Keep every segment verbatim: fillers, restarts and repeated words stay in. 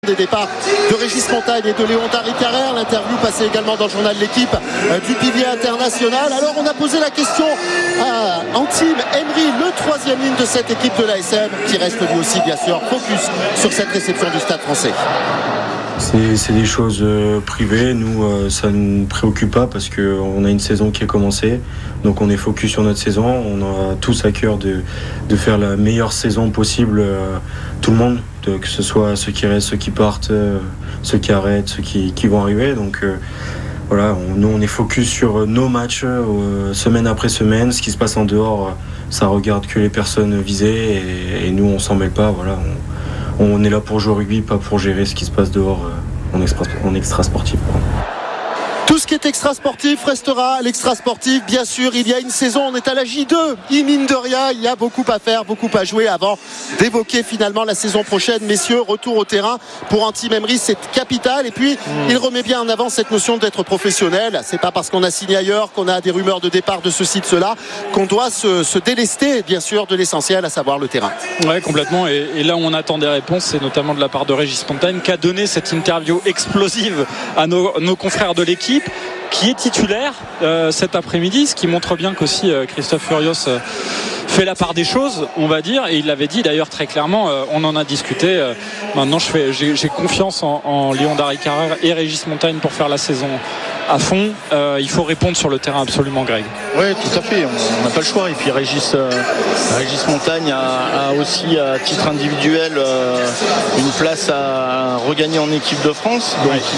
Des départs de Régis Montagne et de Léon Darry-Carrère, l'interview passée également dans le journal de l'équipe euh, du pilier international. Alors on a posé la question à Antim Emery, le troisième ligne de cette équipe de l'A S M, qui reste lui aussi bien sûr focus sur cette réception du Stade Français. C'est, c'est des choses euh, privées, nous euh, ça ne nous préoccupe pas parce qu'on a une saison qui est commencée, donc on est focus sur notre saison, on a tous à cœur de, de faire la meilleure saison possible, euh, tout le monde, de, que ce soit ceux qui restent, ceux qui partent, euh, ceux qui arrêtent, ceux qui, qui vont arriver, donc euh, voilà, on, nous on est focus sur nos matchs euh, semaine après semaine, ce qui se passe en dehors, euh, ça regarde que les personnes visées et, et nous on s'en mêle pas, voilà. On, On est là pour jouer au rugby, pas pour gérer ce qui se passe dehors en extra, en extra sportif. Tout ce qui est extra sportif restera à l'extra sportif. Bien sûr, il y a une saison, on est à la J deux. Il mine de rien, il y a beaucoup à faire, beaucoup à jouer avant d'évoquer finalement la saison prochaine. Messieurs, retour au terrain pour Antim Emery, c'est capital. Et puis, mmh. il remet bien en avant cette notion d'être professionnel. C'est pas parce qu'on a signé ailleurs, qu'on a des rumeurs de départ de ceci, de cela, qu'on doit se, se délester, bien sûr, de l'essentiel, à savoir le terrain. Oui, complètement. Et, et là où on attend des réponses, c'est notamment de la part de Régis Montagne, qui a donné cette interview explosive à nos, nos confrères de l'équipe, qui est titulaire euh, cet après-midi, ce qui montre bien qu'aussi euh, Christophe Furios euh, fait la part des choses, on va dire, et il l'avait dit d'ailleurs très clairement, euh, on en a discuté, euh, maintenant je fais, j'ai, j'ai confiance en, en Léon Darry-Carrère et Régis Montagne pour faire la saison à fond. Euh, il faut répondre sur le terrain absolument, Greg. Oui, tout à fait, on n'a pas le choix. Et puis Régis, euh, Régis Montagne a, a aussi à titre individuel euh, une place à regagner en équipe de France, donc ouais.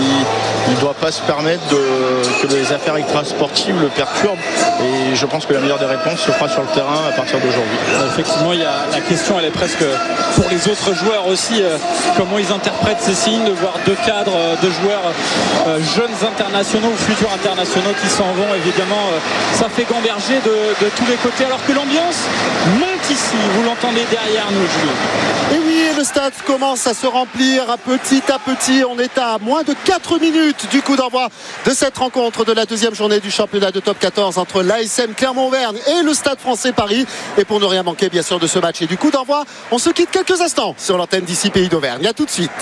il ne doit pas se permettre de, que les affaires extrasportives le perturbent, et je pense que la meilleure des réponses se fera sur le terrain à partir d'aujourd'hui. Effectivement, il y a, la question elle est presque pour les autres joueurs aussi, euh, comment ils interprètent ces signes, de voir deux cadres, euh, deux joueurs euh, jeunes internationaux ou futurs internationaux qui s'en vont. Évidemment, euh, ça fait gamberger de, de tous les côtés, alors que l'ambiance monte ici, vous l'entendez derrière nous, Julien. Et oui, le stade commence à se remplir petit à petit. On est à moins de quatre minutes du coup d'envoi de cette rencontre de la deuxième journée du championnat de top quatorze entre l'A S M Clermont-Auvergne et le Stade Français Paris. Et pour ne rien manquer bien sûr de ce match et du coup d'envoi, on se quitte quelques instants sur l'antenne d'ici Pays d'Auvergne. À tout de suite.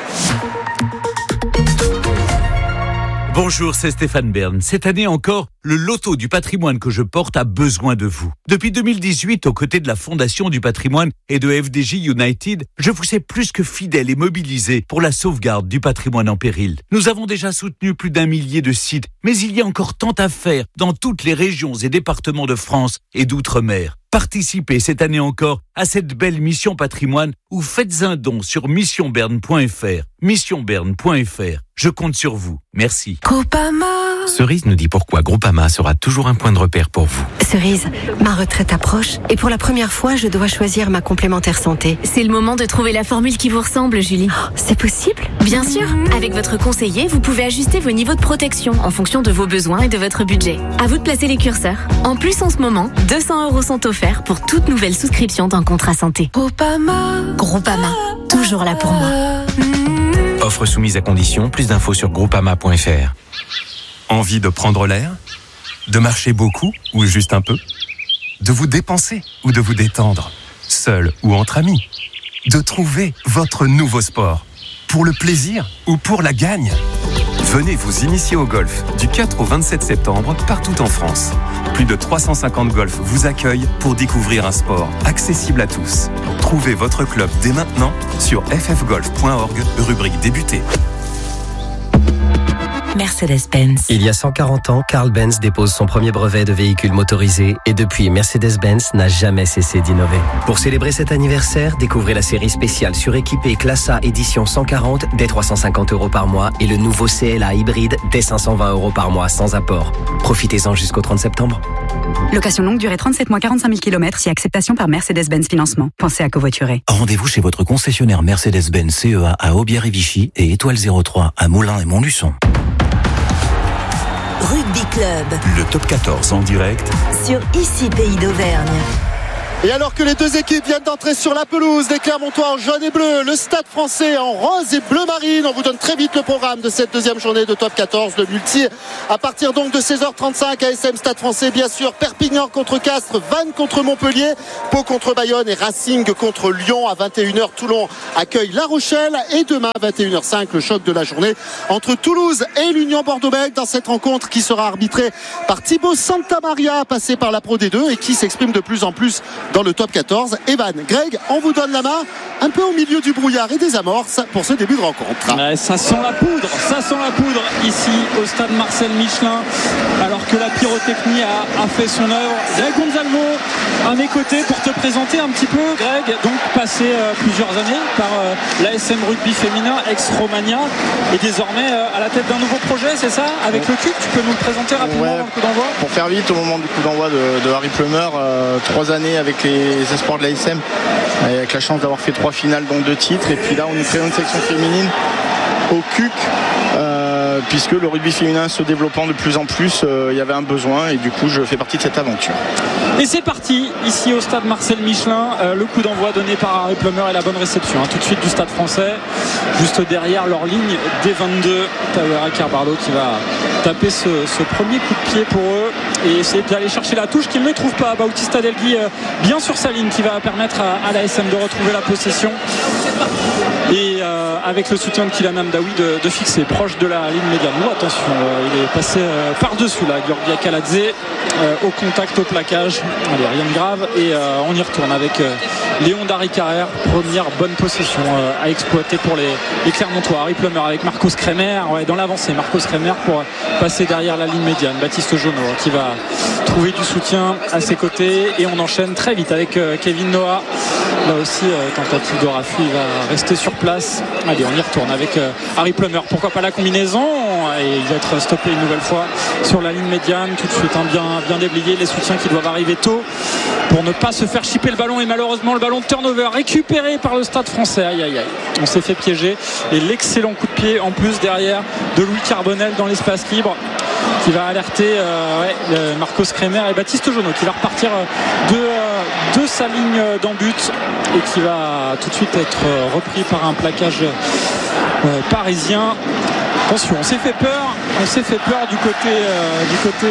Bonjour, c'est Stéphane Bern. Cette année encore, le loto du patrimoine que je porte a besoin de vous. Depuis deux mille dix-huit, aux côtés de la Fondation du patrimoine et de F D J United, je vous sais plus que fidèle et mobilisé pour la sauvegarde du patrimoine en péril. Nous avons déjà soutenu plus d'un millier de sites, mais il y a encore tant à faire dans toutes les régions et départements de France et d'outre-mer. Participez cette année encore à cette belle mission patrimoine ou faites un don sur mission berne point f r. mission berne point f r. Je compte sur vous. Merci. Groupama. Cerise nous dit pourquoi Groupama sera toujours un point de repère pour vous. Cerise, ma retraite approche et pour la première fois, je dois choisir ma complémentaire santé. C'est le moment de trouver la formule qui vous ressemble, Julie. Oh, c'est possible ? Bien sûr. Avec votre conseiller, vous pouvez ajuster vos niveaux de protection en fonction de vos besoins et de votre budget. À vous de placer les curseurs. En plus, en ce moment, deux cents euros sont offerts pour toute nouvelle souscription d'un contrat santé. Groupama. Groupama. Toujours là pour moi. Offre soumise à condition. Plus d'infos sur groupama point f r. Envie de prendre l'air ? De marcher beaucoup ou juste un peu ? De vous dépenser ou de vous détendre ? Seul ou entre amis ? De trouver votre nouveau sport ? Pour le plaisir ou pour la gagne ? Venez vous initier au golf du quatre au vingt-sept septembre partout en France. Plus de trois cent cinquante golfs vous accueillent pour découvrir un sport accessible à tous. Trouvez votre club dès maintenant sur f f golf point org, rubrique débuter. Mercedes-Benz. Il y a cent quarante ans, Carl Benz dépose son premier brevet de véhicule motorisé et depuis, Mercedes-Benz n'a jamais cessé d'innover. Pour célébrer cet anniversaire, découvrez la série spéciale suréquipée Classe A édition cent quarante dès trois cent cinquante euros par mois et le nouveau C L A hybride dès cinq cent vingt euros par mois sans apport. Profitez-en jusqu'au trente septembre. Location longue durée trente-sept mois, quarante-cinq mille kilomètres, si acceptation par Mercedes-Benz Financement. Pensez à covoiturer. Rendez-vous chez votre concessionnaire Mercedes-Benz C E A à Aubière et Vichy et Étoile zéro trois à Moulins et Montluçon. Rugby Club. Le top quatorze en direct sur Ici Pays d'Auvergne. Et alors que les deux équipes viennent d'entrer sur la pelouse, des Clermontois en jaune et bleu, le Stade Français en rose et bleu marine. On vous donne très vite le programme de cette deuxième journée de top quatorze, le multi à partir donc de seize heures trente-cinq. A S M Stade Français bien sûr, Perpignan contre Castres, Vannes contre Montpellier, Pau contre Bayonne et Racing contre Lyon. À vingt et une heures, Toulon accueille La Rochelle et demain à vingt et une heures cinq, le choc de la journée entre Toulouse et l'Union Bordeaux-Bègles dans cette rencontre qui sera arbitrée par Thibaut Santamaria, passé par la Pro D deux et qui s'exprime de plus en plus dans le top quatorze. Evan, Greg, on vous donne la main un peu au milieu du brouillard et des amorces pour ce début de rencontre. Ouais, ça sent la poudre, ça sent la poudre ici au stade Marcel Michelin, alors que la pyrotechnie a, a fait son œuvre. Greg Gonzalvo à mes côtés pour te présenter un petit peu, Greg, donc passé euh, plusieurs années par euh, l'A S M Rugby féminin, ex-Romagna, et désormais euh, à la tête d'un nouveau projet, c'est ça, avec ouais. le C U C. Tu peux nous le présenter rapidement ouais, dans le coup d'envoi? Pour faire vite, au moment du coup d'envoi de, de Harry Plummer, euh, trois années avec les espoirs de l'A S M, avec la chance d'avoir fait trois finales, donc deux titres, et puis là on nous crée une section féminine au C U C, euh, puisque le rugby féminin se développant de plus en plus, euh, il y avait un besoin, et du coup je fais partie de cette aventure. Et c'est parti ici au stade Marcel Michelin, euh, le coup d'envoi donné par Harry Plummer et la bonne réception hein, tout de suite du stade français, juste derrière leur ligne des vingt-deux. Tawera Carbarlo qui va taper ce, ce premier coup de pied pour eux et essayer d'aller chercher la touche qu'il ne trouve pas. Bautista Delgui euh, bien sur sa ligne qui va permettre à, à l'A S M de retrouver la possession et euh, avec le soutien de Kylian Amdaoui de, de fixer proche de la ligne médiane. Oh, attention, euh, il est passé euh, par-dessus là, Georgia Kaladze euh, au contact, au plaquage. Allez, rien de grave et euh, on y retourne avec euh, Léon Dari Carrère. Première bonne possession euh, à exploiter pour les, les Clermontois. Harry Plummer avec Marcos Kremer ouais, dans l'avancée. Marcos Kremer pour passer derrière la ligne médiane. Baptiste Jonot qui va trouver du soutien à ses côtés et on enchaîne très vite avec euh, Kevin Noah. Là aussi, euh, tentative de Rafi, il va rester sur place. Allez, on y retourne avec euh, Harry Plummer. Pourquoi pas la combinaison? Et il va être stoppé une nouvelle fois sur la ligne médiane. Tout de suite, hein, bien, bien déblayé. Les soutiens qui doivent arriver tôt pour ne pas se faire chipper le ballon. Et malheureusement, le ballon de turnover récupéré par le Stade Français. Aïe, aïe, aïe. On s'est fait piéger. Et l'excellent coup de pied en plus derrière de Louis Carbonel dans l'espace libre qui va alerter euh, ouais, Marcos Kremer et Baptiste Jonot qui va repartir de, euh, de sa ligne d'en-but et qui va tout de suite être repris par un plaquage euh, parisien. Attention, on s'est fait peur, on s'est fait peur du côté, euh, du côté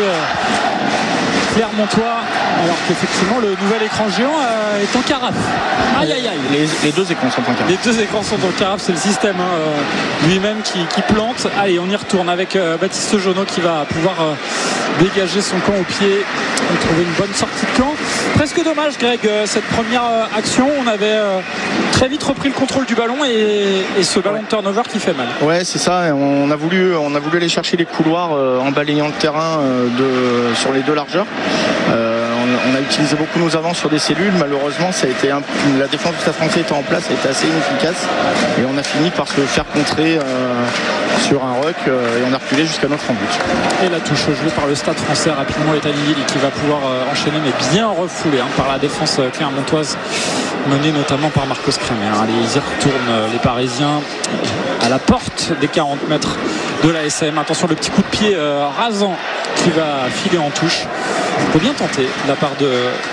euh, clermontois, alors qu'effectivement le nouvel écran géant euh, est en carafe. Aïe aïe aïe. Les, les deux écrans sont en carafe. Les deux écrans sont en carafe, c'est le système hein, euh, lui-même qui, qui plante. Allez, on y retourne avec euh, Baptiste Jonot qui va pouvoir euh, dégager son camp au pied et trouver une bonne sortie de camp. Presque dommage, Greg, euh, cette première euh, action, on avait euh, très vite repris le contrôle du ballon et, et ce ballon de turnover qui fait mal. Ouais, c'est ça. On a voulu, on a voulu aller chercher les couloirs euh, en balayant le terrain euh, de, sur les deux largeurs. Euh, on a utilisé beaucoup nos avances sur des cellules. Malheureusement, ça a été un, la défense du Stade Français étant en place, a été assez inefficace et on a fini par se faire contrer euh, sur un ruck euh, et on a reculé jusqu'à notre en but. Et la touche jouée par le Stade Français rapidement est Aligili qui va pouvoir euh, enchaîner mais bien refoulé hein, par la défense euh, clermontoise menée notamment par Marcos Kremer. Allez, ils y retournent euh, les Parisiens à la porte des quarante mètres de l'A S M. Attention, le petit coup de pied euh, rasant qui va filer en touche. Il faut bien tenter de la part de, de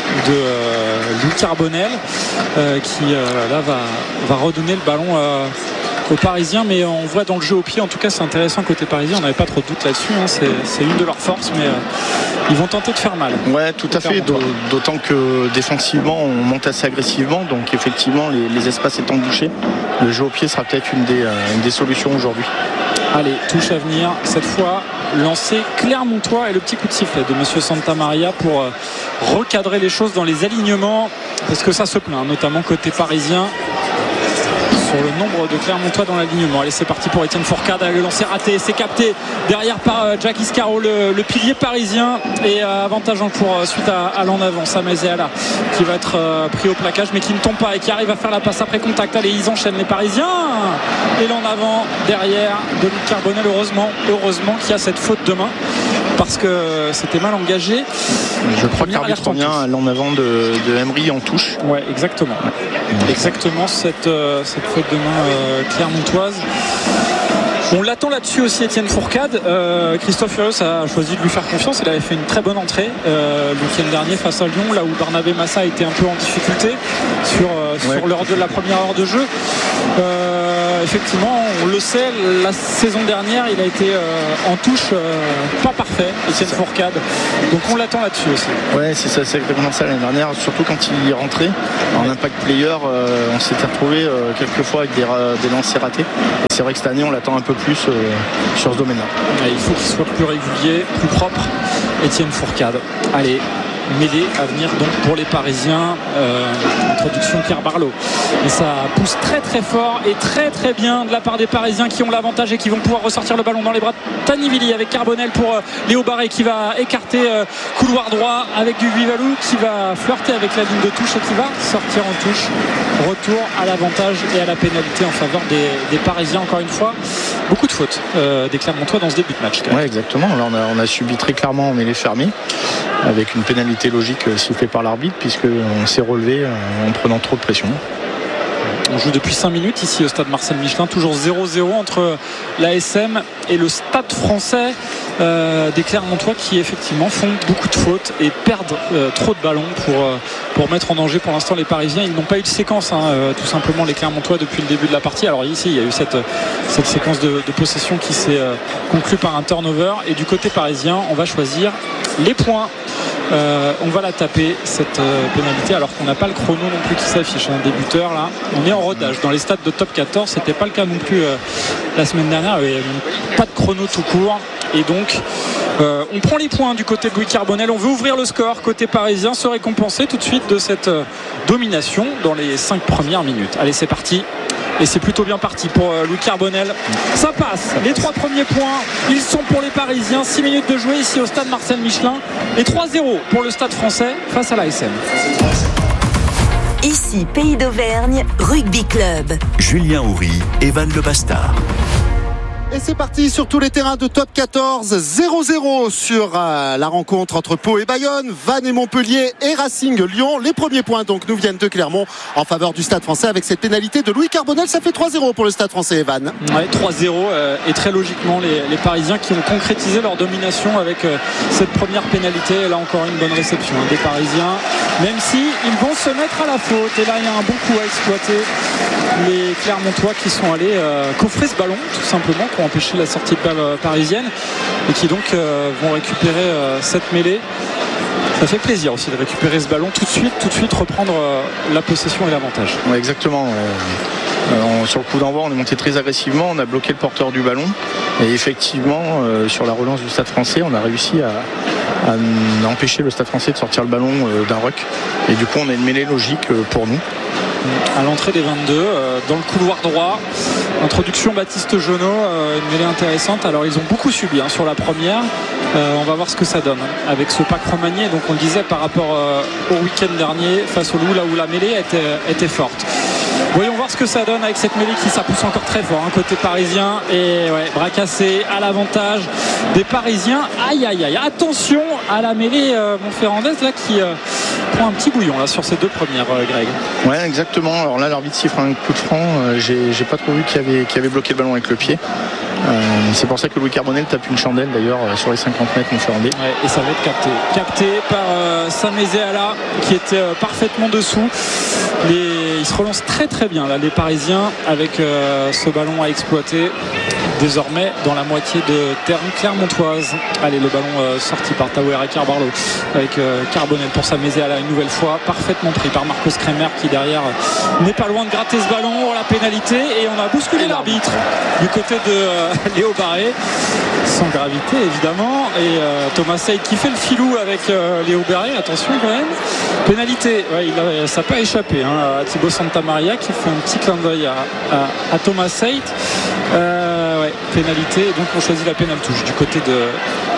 euh, Louis Carbonel euh, qui euh, là va, va redonner le ballon euh, aux Parisiens, mais on voit dans le jeu au pied, en tout cas c'est intéressant côté parisien, on n'avait pas trop de doute là-dessus hein. c'est, c'est une de leurs forces, mais euh, ils vont tenter de faire mal. Ouais, tout à fait, d'autant que défensivement on monte assez agressivement, donc effectivement les, les espaces étant bouchés, le jeu au pied sera peut-être une des, euh, une des solutions aujourd'hui. Allez, touche à venir, cette fois lancé Clermontois et le petit coup de sifflet de Monsieur Santamaria pour euh, recadrer les choses dans les alignements parce que ça se plaint, notamment côté parisien sur le nombre de Clermontois dans l'alignement. Allez, c'est parti pour Étienne Fourcade. Le lancer raté, c'est capté derrière par euh, Jack Iscaro, le, le pilier parisien, et euh, avantage en cours euh, suite à, à l'en avant. Sam Ezeala qui va être euh, pris au plaquage mais qui ne tombe pas et qui arrive à faire la passe après contact. Allez, ils enchaînent les Parisiens et l'en avant derrière de Luc Carbonel. Heureusement, heureusement qu'il y a cette faute de main parce que c'était mal engagé. Je crois que l'arbitre revient à l'en avant de, de Emery en touche. Ouais, exactement. Ouais. Exactement cette, euh, cette faute de main euh, clermontoise. On l'attend là-dessus aussi, Étienne Fourcade. Euh, Christophe Furios a choisi de lui faire confiance. Il avait fait une très bonne entrée euh, le week-end dernier face à Lyon, là où Barnabé Massa était un peu en difficulté sur, euh, ouais. sur l'heure de la première heure de jeu. Euh, effectivement, on le sait, la saison dernière, il a été euh, en touche euh, pas parfait, Étienne Fourcade. Donc on l'attend là-dessus aussi. Ouais, c'est ça, c'est exactement ça l'année dernière. Surtout quand il est rentré en ouais. impact player, euh, on s'était retrouvé euh, quelques fois avec des, des lancers ratés. Et c'est vrai que cette année, on l'attend un peu plus euh, sur ce domaine-là. Ouais, il faut qu'il soit plus régulier, plus propre, Étienne Fourcade. Allez. Mêlée à venir donc pour les Parisiens. euh, introduction Pierre Barlow, et ça pousse très très fort et très très bien de la part des Parisiens qui ont l'avantage et qui vont pouvoir ressortir le ballon dans les bras de Tanivili avec Carbonel pour euh, Léo Barré qui va écarter euh, couloir droit avec du Guivalou qui va flirter avec la ligne de touche et qui va sortir en touche. Retour à l'avantage et à la pénalité en faveur des, des Parisiens. Encore une fois, beaucoup de fautes euh, des Clermontois dans ce début de match. Oui, exactement. Là on a, on a subi très clairement en mêlée fermée avec une pénalité logique sifflée par l'arbitre puisqu'on s'est relevé en prenant trop de pression. On joue depuis cinq minutes ici au stade Marcel Michelin, toujours zéro zéro entre l'A S M et le stade français euh, des Clermontois qui effectivement font beaucoup de fautes et perdent euh, trop de ballons pour, euh, pour mettre en danger pour l'instant les Parisiens. Ils n'ont pas eu de séquence hein, euh, tout simplement les Clermontois depuis le début de la partie. Alors ici il y a eu cette, cette séquence de, de possession qui s'est euh, conclue par un turnover, et du côté parisien on va choisir les points. Euh, on va la taper cette euh, pénalité alors qu'on n'a pas le chrono non plus qui s'affiche. Un débuteur là, on est en rodage dans les stades de top quatorze, c'était pas le cas non plus euh, la semaine dernière, il n'y avait pas de chrono tout court, et donc euh, on prend les points du côté de Louis Carbonel. On veut ouvrir le score côté parisien, se récompenser tout de suite de cette euh, domination dans les cinq premières minutes. Allez, c'est parti. Et c'est plutôt bien parti pour Louis Carbonel. Ça passe. Les trois premiers points, ils sont pour les Parisiens. six minutes de jouer ici au stade Marcel Michelin. Et trois zéro pour le stade français face à l'A S M. Ici, Pays d'Auvergne, Rugby Club. Julien Houry, Evan Le Bastard. Et c'est parti sur tous les terrains de top quatorze, zéro zéro sur euh, la rencontre entre Pau et Bayonne, Vannes et Montpellier et Racing Lyon. Les premiers points donc nous viennent de Clermont en faveur du Stade français avec cette pénalité de Louis Carbonel. Ça fait trois zéro pour le Stade français, Vannes. Ouais, trois zéro euh, et très logiquement les, les Parisiens qui ont concrétisé leur domination avec euh, cette première pénalité. Et là encore une bonne réception hein, des Parisiens, même si ils vont se mettre à la faute. Et là il y a un bon coup à exploiter. Les Clermontois qui sont allés euh, coffrer ce ballon tout simplement pour empêcher la sortie de balle parisienne, et qui donc euh, vont récupérer euh, cette mêlée. Ça fait plaisir aussi de récupérer ce ballon tout de suite, tout de suite reprendre euh, la possession et l'avantage. Ouais, exactement. Euh, on, sur le coup d'envoi, on est monté très agressivement, on a bloqué le porteur du ballon, et effectivement, euh, sur la relance du Stade français, on a réussi à, à empêcher le Stade français de sortir le ballon euh, d'un ruck, et du coup, on a une mêlée logique euh, pour nous. À l'entrée des vingt-deux, euh, dans le couloir droit, introduction Baptiste Jeunot, euh, une mêlée intéressante. Alors ils ont beaucoup subi hein, sur la première, euh, on va voir ce que ça donne hein, avec ce pack remanié. Donc on le disait par rapport euh, au week-end dernier face au Loup, là où la mêlée était, était forte. Voyons voir ce que ça donne avec cette mêlée qui ça pousse encore très fort hein, côté parisien, et ouais, bras cassé à l'avantage des Parisiens. Aïe aïe aïe, attention à la mêlée euh, Montferrandaise là qui euh, prend un petit bouillon là sur ces deux premières, euh, Greg. Ouais, exactement. Alors là l'arbitre siffle un coup de franc, euh, j'ai, j'ai pas trop vu qu'il avait, qu'il avait bloqué le ballon avec le pied. Euh, c'est pour ça que Louis Carbonel tape une chandelle d'ailleurs euh, sur les cinquante mètres Montferrandais. Ouais, et ça va être capté capté par euh, Samézé Ala qui était euh, parfaitement dessous. Les... ils se relancent très très bien là les Parisiens avec euh, ce ballon à exploiter désormais dans la moitié de terre clermontoise. Allez, le ballon euh, sorti par Tawera Carbarlo avec euh, Carbonel pour Samézé Ala une nouvelle fois, parfaitement pris par Marcos Kremer qui derrière euh, n'est pas loin de gratter ce ballon. Oh, la pénalité, et on a bousculé l'arbitre du côté de euh, Léo Barré, sans gravité évidemment, et euh, Thomas Seid qui fait le filou avec euh, Léo Barré. Attention quand même, pénalité, ouais, il a, ça n'a pas échappé hein, à Thibaut Santamaria qui fait un petit clin d'œil à, à, à Thomas Seid. Euh, ouais, pénalité, et donc on choisit la pénale touche du côté de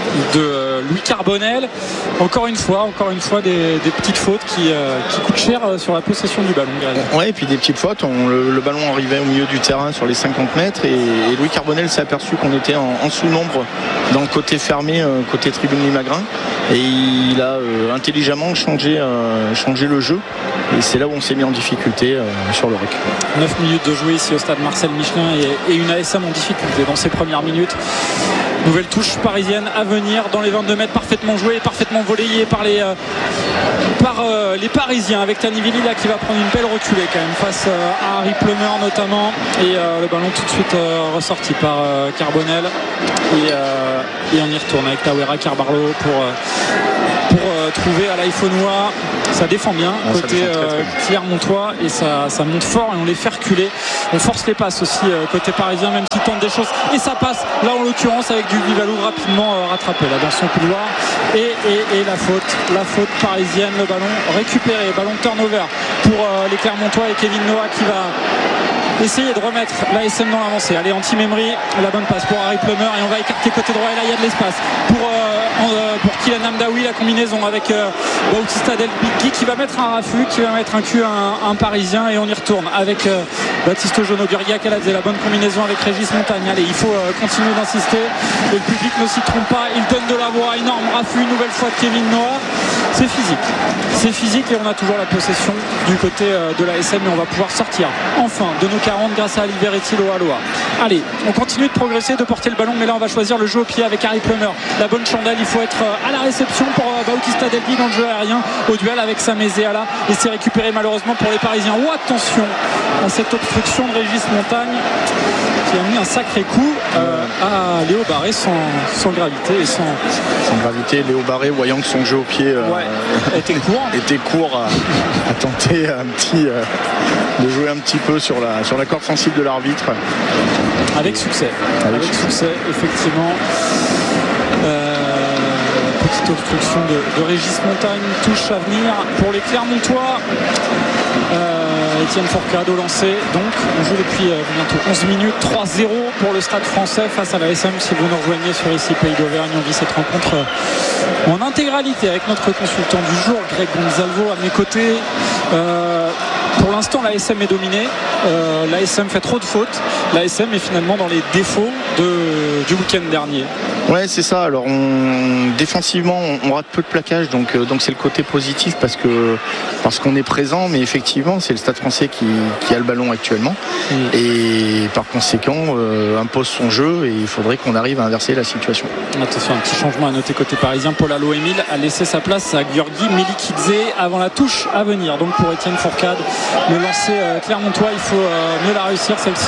de euh, Louis Carbonel. Encore une fois, encore une fois des, des petites fautes qui, euh, qui coûtent cher euh, sur la possession du ballon. Ouais, et puis des petites fautes. On, le, le ballon arrivait au milieu du terrain sur les cinquante mètres et, et Louis Carbonel s'est aperçu qu'on était en, en sous-nombre dans le côté fermé, euh, côté tribune Limagrin, et il a euh, intelligemment changé, euh, changé le jeu. Et c'est là où on s'est mis en difficulté euh, sur le rec. neuf minutes de jouer ici au stade Marcel Michelin et, et une A S M en difficulté dans ces premières minutes. Nouvelle touche parisienne à venir dans les vingt-deux mètres, parfaitement joué, parfaitement volleyé par les, euh, par, euh, les Parisiens, avec Tanivelli là qui va prendre une belle reculée quand même face euh, à Harry Plummer notamment, et euh, le ballon tout de suite euh, ressorti par euh, Carbonel et, euh, et on y retourne avec Tawera Carbarlo pour, euh, pour euh, trouver à l'Iphonnois. Ça défend bien ah, côté euh, Clermontois et ça, ça monte fort et on les fait reculer. On force les passes aussi euh, côté parisien, même s'ils tentent des choses, et ça passe là en l'occurrence avec du Vivalou rapidement euh, rattrapé là dans son couloir, et, et, et la faute la faute parisienne, le ballon récupéré, ballon turnover pour euh, les Clermontois et Kevin Noah qui va essayer de remettre l'A S M dans l'avancée. Allez, anti-Memory, la bonne passe pour Harry Plummer et on va écarter côté droit, et là il y a de l'espace pour, euh, euh, pour Kylian Amdaoui, la combinaison avec euh, Bautista Del Bigui qui va mettre un raffut, qui va mettre un cul à un, un parisien, et on y retourne avec euh, Baptiste Jono, Gurgia Kaladze, la bonne combinaison avec Régis Montagne. Allez, il faut euh, continuer d'insister et le public ne s'y trompe pas, il donne de la voix, énorme raffut une nouvelle fois de Kevin Noah. C'est physique, c'est physique et on a toujours la possession du côté euh, de la S M, mais on va pouvoir sortir enfin de nos quarante grâce à Liberetti Loaloa. Allez, on continue de progresser, de porter le ballon, mais là on va choisir le jeu au pied avec Harry Plummer. La bonne chandelle, il faut être euh, à la réception pour euh, Bautista Delby dans le jeu aérien, au duel avec Samézéala, et c'est récupéré malheureusement pour les Parisiens. Oh, attention à cette obstruction de Régis Montagne qui a mis un sacré coup euh, à Léo Barré sans, sans gravité et sans... sans gravité. Léo Barré, voyant que son jeu au pied euh, ouais, était court, était court à, à tenter un petit, euh, de jouer un petit peu sur la, sur la corde sensible de l'arbitre. Avec succès. Avec, Avec succès, effectivement. Euh, petite obstruction de, de Régis Montagne, touche à venir pour les Clermontois. Euh, Étienne Fourcade au lancer, donc on joue depuis euh, bientôt onze minutes, trois zéro pour le Stade Français face à la S M. Si vous nous rejoignez sur ici Pays d'Auvergne, on vit cette rencontre euh, en intégralité avec notre consultant du jour, Greg Gonzalvo, à mes côtés. Euh, pour l'instant, la S M est dominée. Euh, la S M fait trop de fautes. La S M est finalement dans les défauts de, du week-end dernier. Ouais, c'est ça. Alors, on, défensivement, on, on rate peu de plaquage, donc euh, donc c'est le côté positif parce que parce qu'on est présent, mais effectivement, c'est le Stade Français qui, qui a le ballon actuellement, mmh. et par conséquent euh, impose son jeu, et il faudrait qu'on arrive à inverser la situation. Attention, un petit changement à noter côté parisien. Paul Allo Emile a laissé sa place à Giorgi Milikidze avant la touche à venir. Donc pour Étienne Fourcade, le lancer euh, Clermontois, il faut euh, mieux la réussir celle-ci.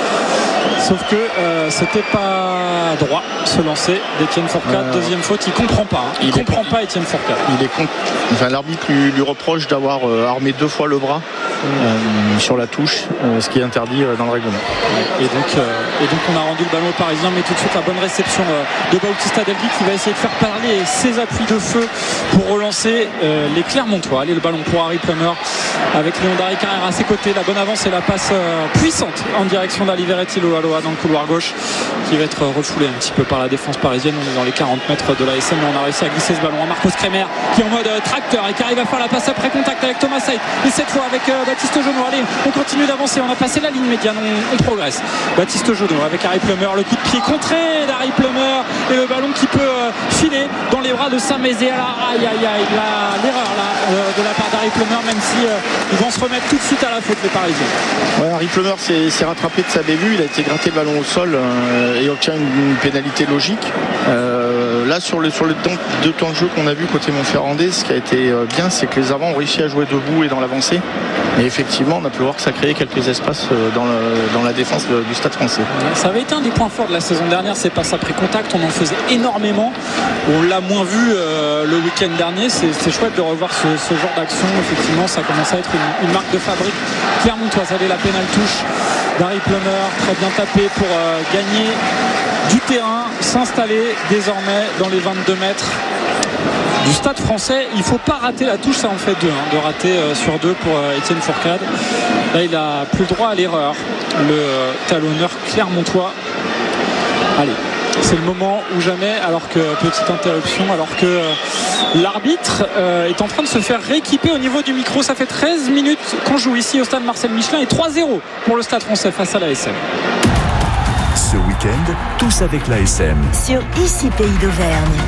Sauf que euh, c'était pas droit ce lancer d'Étienne Fourcade. Euh... Deuxième faute, il comprend pas. Hein. Il, il comprend est... pas Étienne Fourcade. Il est con... enfin, l'arbitre lui, lui reproche d'avoir euh, armé deux fois le bras euh, sur la touche, euh, ce qui est interdit euh, dans le règlement. Et donc, euh, et donc on a rendu le ballon aux Parisiens, mais tout de suite la bonne réception euh, de Bautista Delby qui va essayer de faire parler ses appuis de feu pour relancer euh, les Clermontois. Allez, le ballon pour Harry Plummer avec Léon Darry Carrère à ses côtés. La bonne avance et la passe euh, puissante en direction d'Aliveretti Loaloa dans le couloir gauche, qui va être refoulé un petit peu par la défense parisienne. On est dans les quarante mètres de la S M, mais on a réussi à glisser ce ballon à Marcos Kremer qui est en mode euh, tracteur et qui arrive à faire la passe après contact avec Thomas Saïd, et cette fois avec euh, Baptiste Jono. Allez, on continue d'avancer, on a passé la ligne médiane, on, on progresse. Baptiste Jono avec Harry Plummer, le coup de pied contré d'Harry Plummer et le ballon qui peut euh, filer dans les bras de Samézéala. Aïe aïe aïe, la, l'erreur là euh, de la part d'Harry Plummer, même si euh, ils vont se remettre tout de suite à la faute, les Parisiens. Ouais, Harry Plummer s'est, s'est rattrapé de sa bévue, il a été gratté le ballon au sol euh, et obtient une, une pénalité logique. Euh, là sur le, sur le temps de temps de jeu qu'on a vu côté Montferrandais, ce qui a été euh, bien, c'est que les avants ont réussi à jouer debout et dans l'avancée, et effectivement on a pu voir que ça créait quelques espaces euh, dans, le, dans la défense de, du Stade Français. Ça avait été un des points forts de la saison dernière, ces passes après contact, on en faisait énormément, on l'a moins vu euh, le week-end dernier. C'est, c'est chouette de revoir ce, ce genre d'action. Effectivement, ça commence à être une, une marque de fabrique clermontoise. Allez, la pénale touche d'Harry Plummer, très bien tapé pour euh, gagner du terrain, s'installer désormais dans les vingt-deux mètres du Stade Français. Il ne faut pas rater la touche, ça en fait deux, hein, de rater euh, sur deux pour euh, Étienne Fourcade. Là, il a plus le droit à l'erreur, le euh, talonneur clermontois. Allez, C'est le moment ou jamais, alors que petite interruption, alors que euh, l'arbitre euh, est en train de se faire rééquiper au niveau du micro. Ça fait treize minutes qu'on joue ici au stade Marcel Michelin et trois zéro pour le Stade Français face à l'A S M. Ce week-end, tous avec l'A S M. Sur Ici Pays d'Auvergne.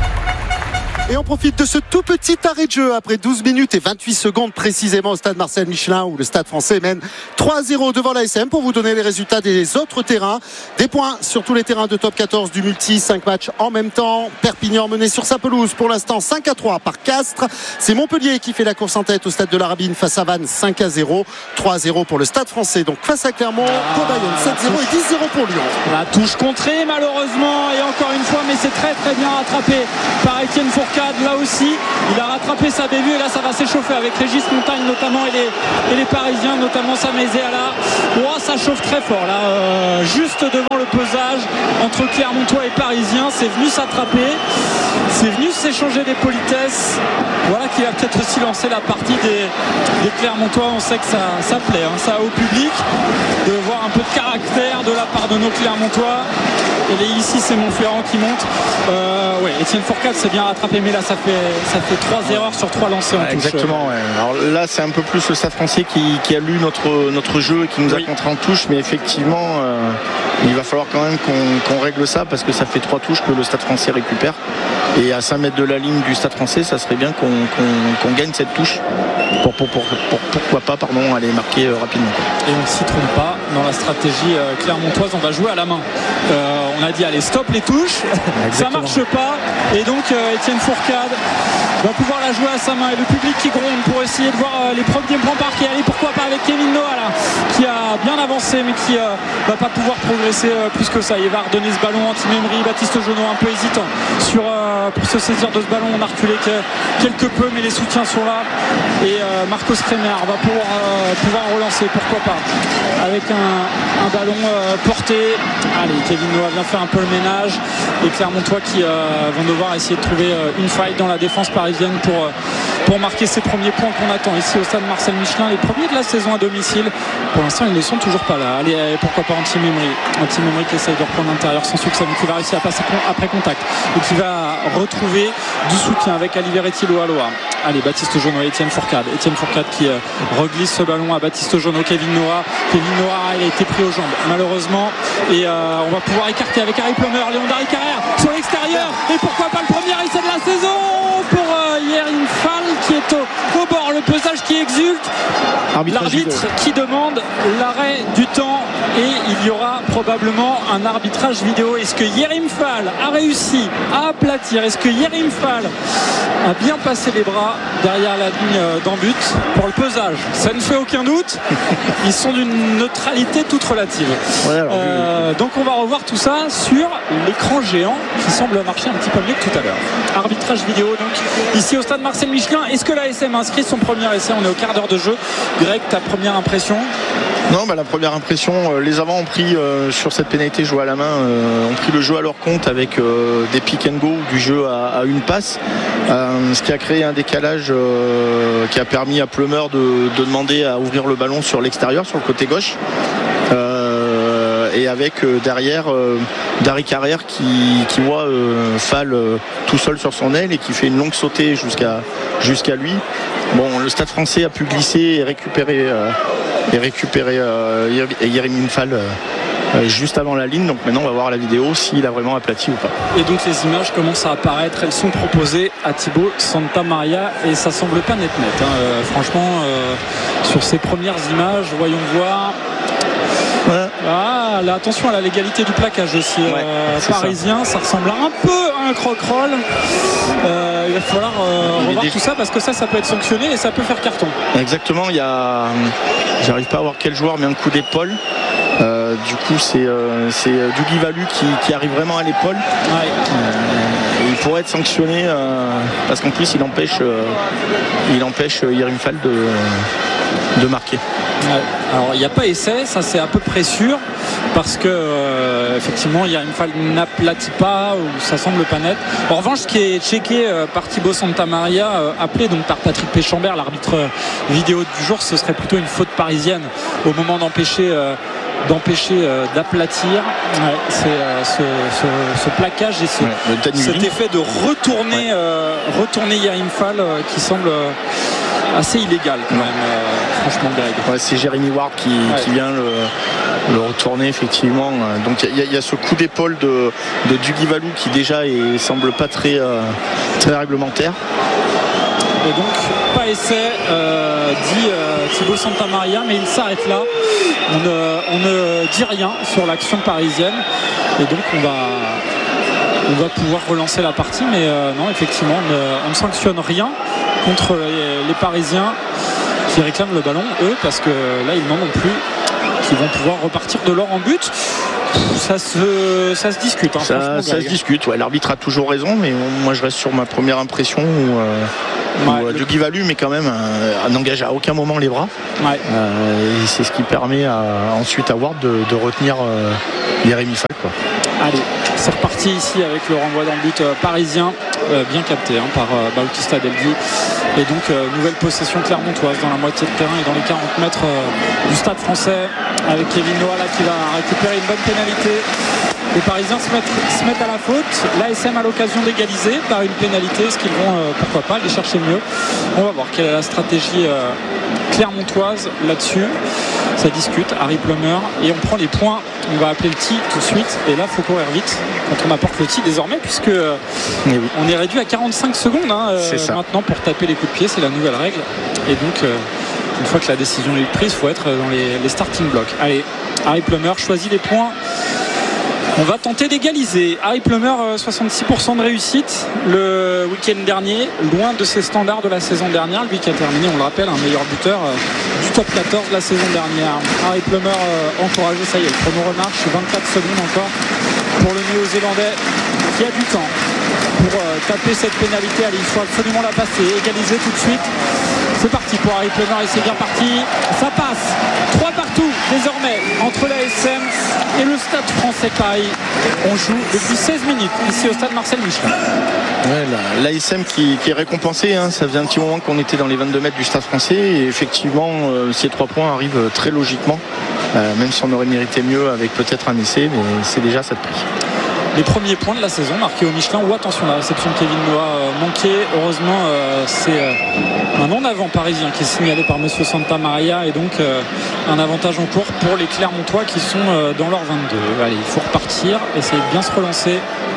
Et on profite de ce tout petit arrêt de jeu après douze minutes et vingt-huit secondes précisément au stade Marcel Michelin où le Stade Français mène trois zéro devant l'A S M pour vous donner les résultats des autres terrains. Des points sur tous les terrains de top quatorze du multi, cinq matchs en même temps. Perpignan mené sur sa pelouse pour l'instant cinq à trois par Castres. C'est Montpellier qui fait la course en tête au stade de la Rabine face à Vannes cinq à zéro. trois zéro pour le Stade Français donc face à Clermont, ah, pour Bayonne sept zéro et dix zéro pour Lyon. La touche contrée malheureusement et encore une fois, mais c'est très très bien rattrapé par Étienne Fourcade. Là aussi il a rattrapé sa bévue et là ça va s'échauffer avec Régis Montagne notamment et les, et les Parisiens, notamment Samézé Ala. Oh, ça chauffe très fort là, euh, juste devant le pesage entre Clermontois et Parisiens. C'est venu s'attraper, c'est venu s'échanger des politesses. Voilà qui va peut-être aussi lancer la partie des, des Clermontois. On sait que ça, ça plaît, hein, ça au public de voir un peu de caractère de la part de nos Clermontois. Et ici c'est Montferrand qui monte. Euh, ouais, Étienne Fourcade s'est bien rattrapé, mais là ça fait, ça fait trois erreurs sur trois lancés en ouais, touche. Exactement, ouais. Alors là c'est un peu plus le Stade Français qui, qui a lu notre, notre jeu et qui nous oui. a contré en touche, mais effectivement euh, il va falloir quand même qu'on, qu'on règle ça parce que ça fait trois touches que le Stade Français récupère. Et à cinq mètres de la ligne du Stade Français, ça serait bien qu'on, qu'on, qu'on gagne cette touche pour, pour, pour, pour pourquoi pas pardon, aller marquer euh, rapidement. Et on ne s'y trompe pas dans la stratégie euh, clermontoise, on va jouer à la main. Euh, on a dit allez stop les touches, ça marche pas et donc euh, Étienne Fourcade va pouvoir la jouer à sa main et le public qui gronde pour essayer de voir euh, les premiers points marqués. Allez, pourquoi pas avec Kevin Noah là, qui a bien avancé mais qui euh, va pas pouvoir progresser euh, plus que ça. Il va redonner ce ballon anti-Memri, Baptiste Jonot un peu hésitant sur, euh, pour se saisir de ce ballon. On a reculé que, quelque peu mais les soutiens sont là et euh, Marcos Kremer va pouvoir, euh, pouvoir relancer, pourquoi pas avec un, un ballon euh, porté. Allez, Kevin Noah vient faire un peu le ménage et Clermontois qui euh, vont devoir essayer de trouver euh, une faille dans la défense parisienne pour, euh, pour marquer ces premiers points qu'on attend ici au stade Marcel Michelin, les premiers de la saison à domicile. Pour l'instant ils ne sont toujours pas là. Allez, allez pourquoi pas Anti-Memri Anti-Memri qui essaye de reprendre l'intérieur sans succès mais qui va réussir à passer après contact et qui va retrouver du soutien avec Aliveretti Loa. Allez, Baptiste Jonot et Étienne Fourcade Étienne Fourcade qui euh, reglisse ce ballon à Baptiste Jonot. Kevin Noah Kevin Noah il a été pris aux jambes malheureusement et euh, on va pouvoir écarter avec Harry Plummer. Léon Dari Carrère sur l'extérieur et pourquoi pas le premier essai de la saison pour euh, Yerin Fall qui est au, au bord, le pesage qui exulte. Arbitrage l'arbitre vidéo. Qui demande l'arrêt du temps et il y aura probablement un arbitrage vidéo. Est-ce que Yerim Fall a réussi à aplatir? Est-ce que Yerim Fall a bien passé les bras derrière la ligne d'en but pour le pesage? Ça ne fait aucun doute. Ils sont d'une neutralité toute relative. Ouais, alors, euh, oui. Donc on va revoir tout ça sur l'écran géant qui semble marcher un petit peu mieux que tout à l'heure. Arbitrage vidéo donc ici au stade Marcel Michelin. Est-ce que l'A S M a inscrit son premier essai? On est au quart d'heure de jeu. Greg, ta première impression? Non, bah, la première impression, euh, les avants ont pris euh, sur cette pénalité jouée à la main, euh, ont pris le jeu à leur compte avec euh, des pick and go ou du jeu à, à une passe, euh, ce qui a créé un décalage euh, qui a permis à Plummer de, de demander à ouvrir le ballon sur l'extérieur, sur le côté gauche. Euh, et avec euh, derrière euh, Dari Carrère qui, qui voit euh, Fall euh, tout seul sur son aile et qui fait une longue sautée jusqu'à, jusqu'à lui. Bon, le Stade Français a pu glisser et récupérer euh, et récupérer euh, Yerim Fall euh, juste avant la ligne. Donc maintenant on va voir la vidéo s'il a vraiment aplati ou pas. Et donc les images commencent à apparaître, elles sont proposées à Thibaut Santamaria et ça semble pas net net hein. euh, franchement euh, sur ces premières images, voyons voir. Ouais. Ah, là, attention à la légalité du plaquage aussi ouais, euh, parisien, ça. ça ressemble un peu à un croque-roll. Euh, il va falloir euh, revoir des... tout ça parce que ça, ça peut être sanctionné et ça peut faire carton. Exactement, il y a, j'arrive pas à voir quel joueur, mais un coup d'épaule. Euh, du coup, c'est, euh, c'est Duguy Valu qui, qui arrive vraiment à l'épaule. Ouais. Euh, il pourrait être sanctionné euh, parce qu'en plus, il empêche, euh, il empêche Yerim Fall de, de marquer. Ouais. Alors il n'y a pas essai, ça c'est à peu près sûr, parce que euh, effectivement Yarim Fall n'aplatit pas, ou ça semble pas net. En revanche, ce qui est checké euh, par Thibaut Santamaria, euh, appelé donc par Patrick Péchambert, l'arbitre euh, vidéo du jour, ce serait plutôt une faute parisienne au moment d'empêcher euh, d'empêcher euh, d'aplatir. Ouais, c'est euh, ce, ce, ce plaquage et ce, ouais, cet effet de retourner, ouais. euh, retourner Yarim Fall euh, qui semble euh, assez illégal quand même, euh, franchement, Greg. Ouais, c'est Jérémy Ward qui, ouais. qui vient le, le retourner effectivement. Donc il y, y a ce coup d'épaule de, de Duguy Valou qui déjà est, semble pas très, euh, très réglementaire. Et donc pas essai, euh, dit euh, Thibaut Santamaria, mais il s'arrête là. On ne, on ne dit rien sur l'action parisienne et donc on va, on va pouvoir relancer la partie, mais euh, non, effectivement on ne, on ne sanctionne rien contre les, les Parisiens qui réclament le ballon, eux, parce que là ils n'en ont plus, qui vont pouvoir repartir de l'or en but. Ça se, ça se discute. Hein, ça, ça se discute. Ouais, l'arbitre a toujours raison, mais moi je reste sur ma première impression où, euh, ouais, où le... Duguy Valou, mais quand même, euh, n'engage à aucun moment les bras. Ouais. Euh, et c'est ce qui permet à, ensuite à Ward de, de retenir euh, Jérémy Fall, quoi. Allez, c'est reparti ici avec le renvoi dans le but euh, parisien, euh, bien capté hein, par euh, Bautista Delgui. Et donc euh, nouvelle possession clermontoise dans la moitié de terrain et dans les quarante mètres euh, du Stade Français, avec Kevin Noah là qui va récupérer une bonne pénalité. Les Parisiens se mettent, se mettent à la faute. L'A S M a l'occasion d'égaliser par une pénalité. Est-ce qu'ils vont, euh, pourquoi pas, aller chercher mieux? On va voir quelle est la stratégie euh, clermontoise là-dessus. Ça discute, Harry Plummer, et on prend les points. On va appeler le tee tout de suite. Et là, il faut courir vite quand on apporte le tee désormais, puisque euh, oui. on est réduit à quarante-cinq secondes hein, euh, maintenant pour taper les coups de pied. C'est la nouvelle règle. Et donc, euh, une fois que la décision est prise, il faut être dans les, les starting blocks. Allez, Harry Plummer choisit les points. On va tenter d'égaliser. Harry Plummer, soixante-six pour cent de réussite le week-end dernier, loin de ses standards de la saison dernière. Lui qui a terminé, on le rappelle, un meilleur buteur du top quatorze de la saison dernière. Harry Plummer encouragé, ça y est, le chrono remarche, vingt-quatre secondes encore pour le Néo-Zélandais qui a du temps pour taper cette pénalité. Allez, il faut absolument la passer, égaliser tout de suite. C'est parti pour Harry Plummer et c'est bien parti. Ça passe. trois partout désormais entre l'A S M et le Stade Français Paris. On joue depuis seize minutes ici au Stade Marcel Michelin. Ouais, l'A S M qui, qui est récompensé. Hein. Ça faisait un petit moment qu'on était dans les vingt-deux mètres du Stade Français et effectivement euh, ces trois points arrivent très logiquement. Euh, même si on aurait mérité mieux avec peut-être un essai, mais c'est déjà ça de prix. Les premiers points de la saison marqués au Michelin. Ou attention, la réception de Kevin Noah euh, manquée. Heureusement, euh, c'est euh, un en-avant parisien qui est signalé par Monsieur Santamaria et donc euh, un avantage en cours pour les Clermontois qui sont euh, dans leur vingt-deux. Allez, il faut repartir, essayer de bien se relancer.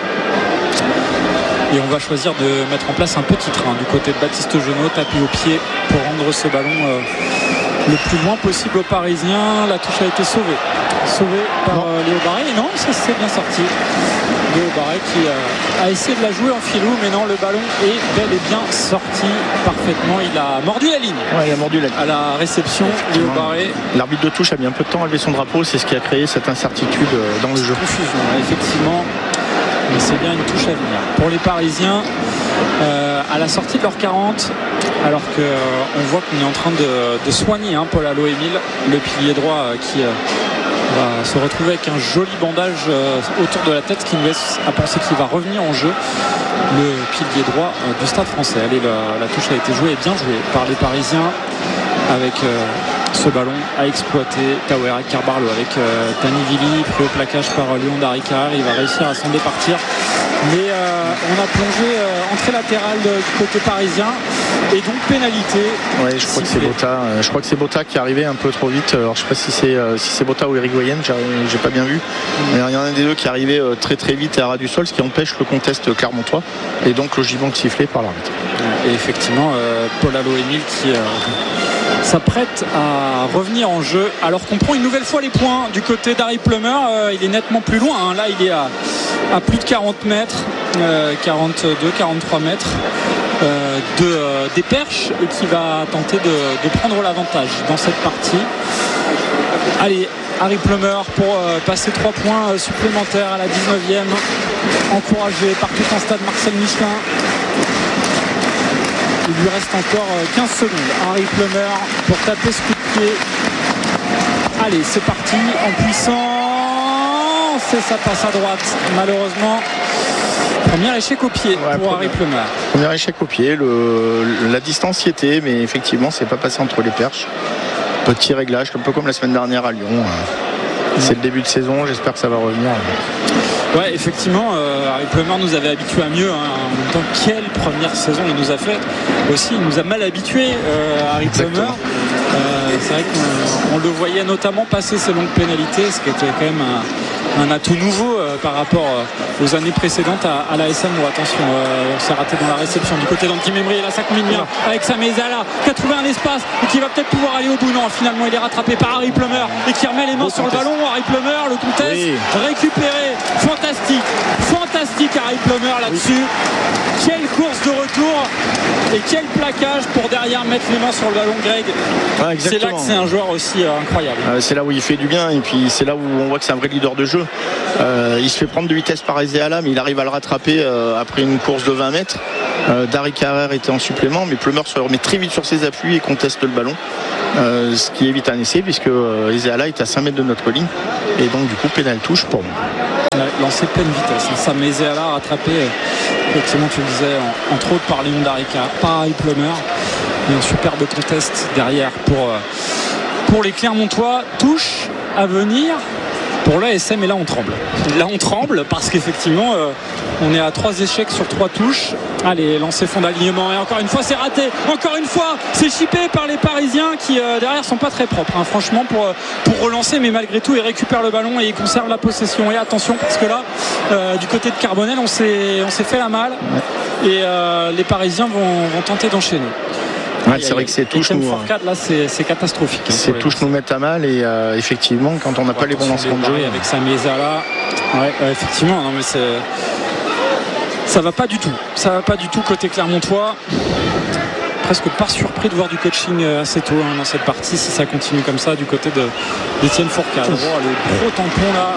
Et on va choisir de mettre en place un petit train du côté de Baptiste Genot, tapis au pied pour rendre ce ballon euh, le plus loin possible aux Parisiens. La touche a été sauvée. Sauvée par euh, Léo Barré. Et non, ça s'est bien sorti. Léo Barré qui euh, a essayé de la jouer en filou, mais non, le ballon est bel et bien sorti parfaitement. Il a mordu la ligne. Ouais, il a mordu la ligne. À la réception, Léo Barré. L'arbitre de touche a mis un peu de temps à lever son drapeau. C'est ce qui a créé cette incertitude dans le jeu. Confusion, effectivement. Mais c'est bien une touche à venir. Pour les Parisiens, euh, à la sortie de leur quarante, alors qu'on euh, voit qu'on est en train de, de soigner hein, Paul Allo-Émile, le pilier droit euh, qui euh, va se retrouver avec un joli bandage euh, autour de la tête, ce qui nous laisse à penser qu'il va revenir en jeu, le pilier droit euh, du Stade Français. Allez, la, la touche a été jouée et bien jouée par les Parisiens avec euh, ce ballon à exploiter. Tawera Carbarlo avec euh, Tani Vili, pris au plaquage par euh, Léon Daricard. Il va réussir à s'en départir, mais euh, on a plongé euh, entrée latérale de, du côté parisien et donc pénalité. Ouais, je crois que c'est Botta. Euh, je crois que c'est Botta qui est arrivé un peu trop vite. Alors je sais pas si c'est euh, si c'est Botta ou Irigoyen, j'ai, j'ai pas bien vu. Mais il y en a un des deux qui est arrivé euh, très très vite et à ras du sol, ce qui empêche le contest clermontois et donc logiquement sifflé par l'arbitre. Et effectivement, euh, Paul Allo-Émile qui euh, s'apprête à revenir en jeu alors qu'on prend une nouvelle fois les points du côté d'Harry Plummer. Euh, il est nettement plus loin hein. Là il est à, à plus de quarante mètres, euh, quarante-deux quarante-trois mètres euh, de, euh, des perches et qui va tenter de, de prendre l'avantage dans cette partie. Allez, Harry Plummer pour euh, passer trois points euh, supplémentaires à la dix-neuvième, encouragé par tout un stade Marcel Michelin. Il lui reste encore quinze secondes. Harry Plummer pour taper ce coup de pied Allez, c'est parti en puissance et ça passe à droite malheureusement. Premier échec au pied ouais, pour Harry Plummer. Premier échec au pied, le, la distance y était, mais effectivement c'est pas passé entre les perches. Petit réglage, un peu comme la semaine dernière à Lyon. C'est le début de saison, j'espère que ça va revenir. Ouais, effectivement, euh, Harry Plummer nous avait habitués à mieux. Hein. En même temps, quelle première saison il nous a fait. Aussi, il nous a mal habitués, euh, Harry Plummer. Euh, c'est vrai qu'on on le voyait notamment passer ses longues pénalités, ce qui était quand même un, un atout nouveau euh, par rapport euh, aux années précédentes à, à la S M. Oh, attention, euh, on s'est raté dans la réception du côté d'Anti Memri. Et là, ça combine bien avec Samezala qui a trouvé un espace et qui va peut-être pouvoir aller au bout. Non, finalement, il est rattrapé par Harry Plummer et qui remet les mains le sur contest. Le ballon. Harry Plummer, le contest oui. récupéré. Fantastique, fantastique Harry Plummer là-dessus. Oui. Quelle course de retour et quel plaquage pour derrière mettre les mains sur le ballon, Greg. Ah, c'est là que c'est un joueur aussi euh, incroyable. Euh, c'est là où il fait du bien et puis c'est là où on voit que c'est un vrai leader de jeu. Euh, il se fait prendre de vitesse par Ezeala, mais il arrive à le rattraper euh, après une course de vingt mètres. Euh, Dari Carrère était en supplément, mais Plummer se remet très vite sur ses appuis et conteste le ballon. Euh, ce qui évite un essai puisque euh, Ezeala est à cinq mètres de notre ligne et donc du coup pénal touche pour nous. Ouais, lancé pleine vitesse. Sam Ezeala rattrapé, effectivement tu le disais, en, entre autres par Léon Dari Carrère, par Harry Plummer. Et un superbe contest derrière pour, euh, pour les Clermontois. Touche à venir pour l'A S M et là on tremble. Là on tremble parce qu'effectivement euh, on est à trois échecs sur trois touches. Allez, lancer fond d'alignement et encore une fois c'est raté. Encore une fois c'est chippé par les Parisiens qui euh, derrière sont pas très propres hein, franchement pour, pour relancer, mais malgré tout ils récupèrent le ballon et ils conservent la possession. Et attention parce que là euh, du côté de Carbonel on s'est, on s'est fait la malle et euh, les Parisiens vont, vont tenter d'enchaîner. Ouais, c'est vrai que c'est touche nous. Hein. Là, c'est, c'est catastrophique. C'est touche nous mettre à mal et euh, effectivement, quand on n'a pas les bons lancements de jeu. Avec Samezala, ouais, euh, effectivement, non mais c'est, ça va pas du tout. Ça va pas du tout côté Clermontois. Presque pas surpris de voir du coaching assez tôt hein, dans cette partie si ça continue comme ça du côté de d'Étienne Fourcade. Le gros tampon là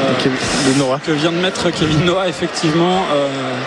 euh, que vient de mettre Kevin Noah effectivement. Euh,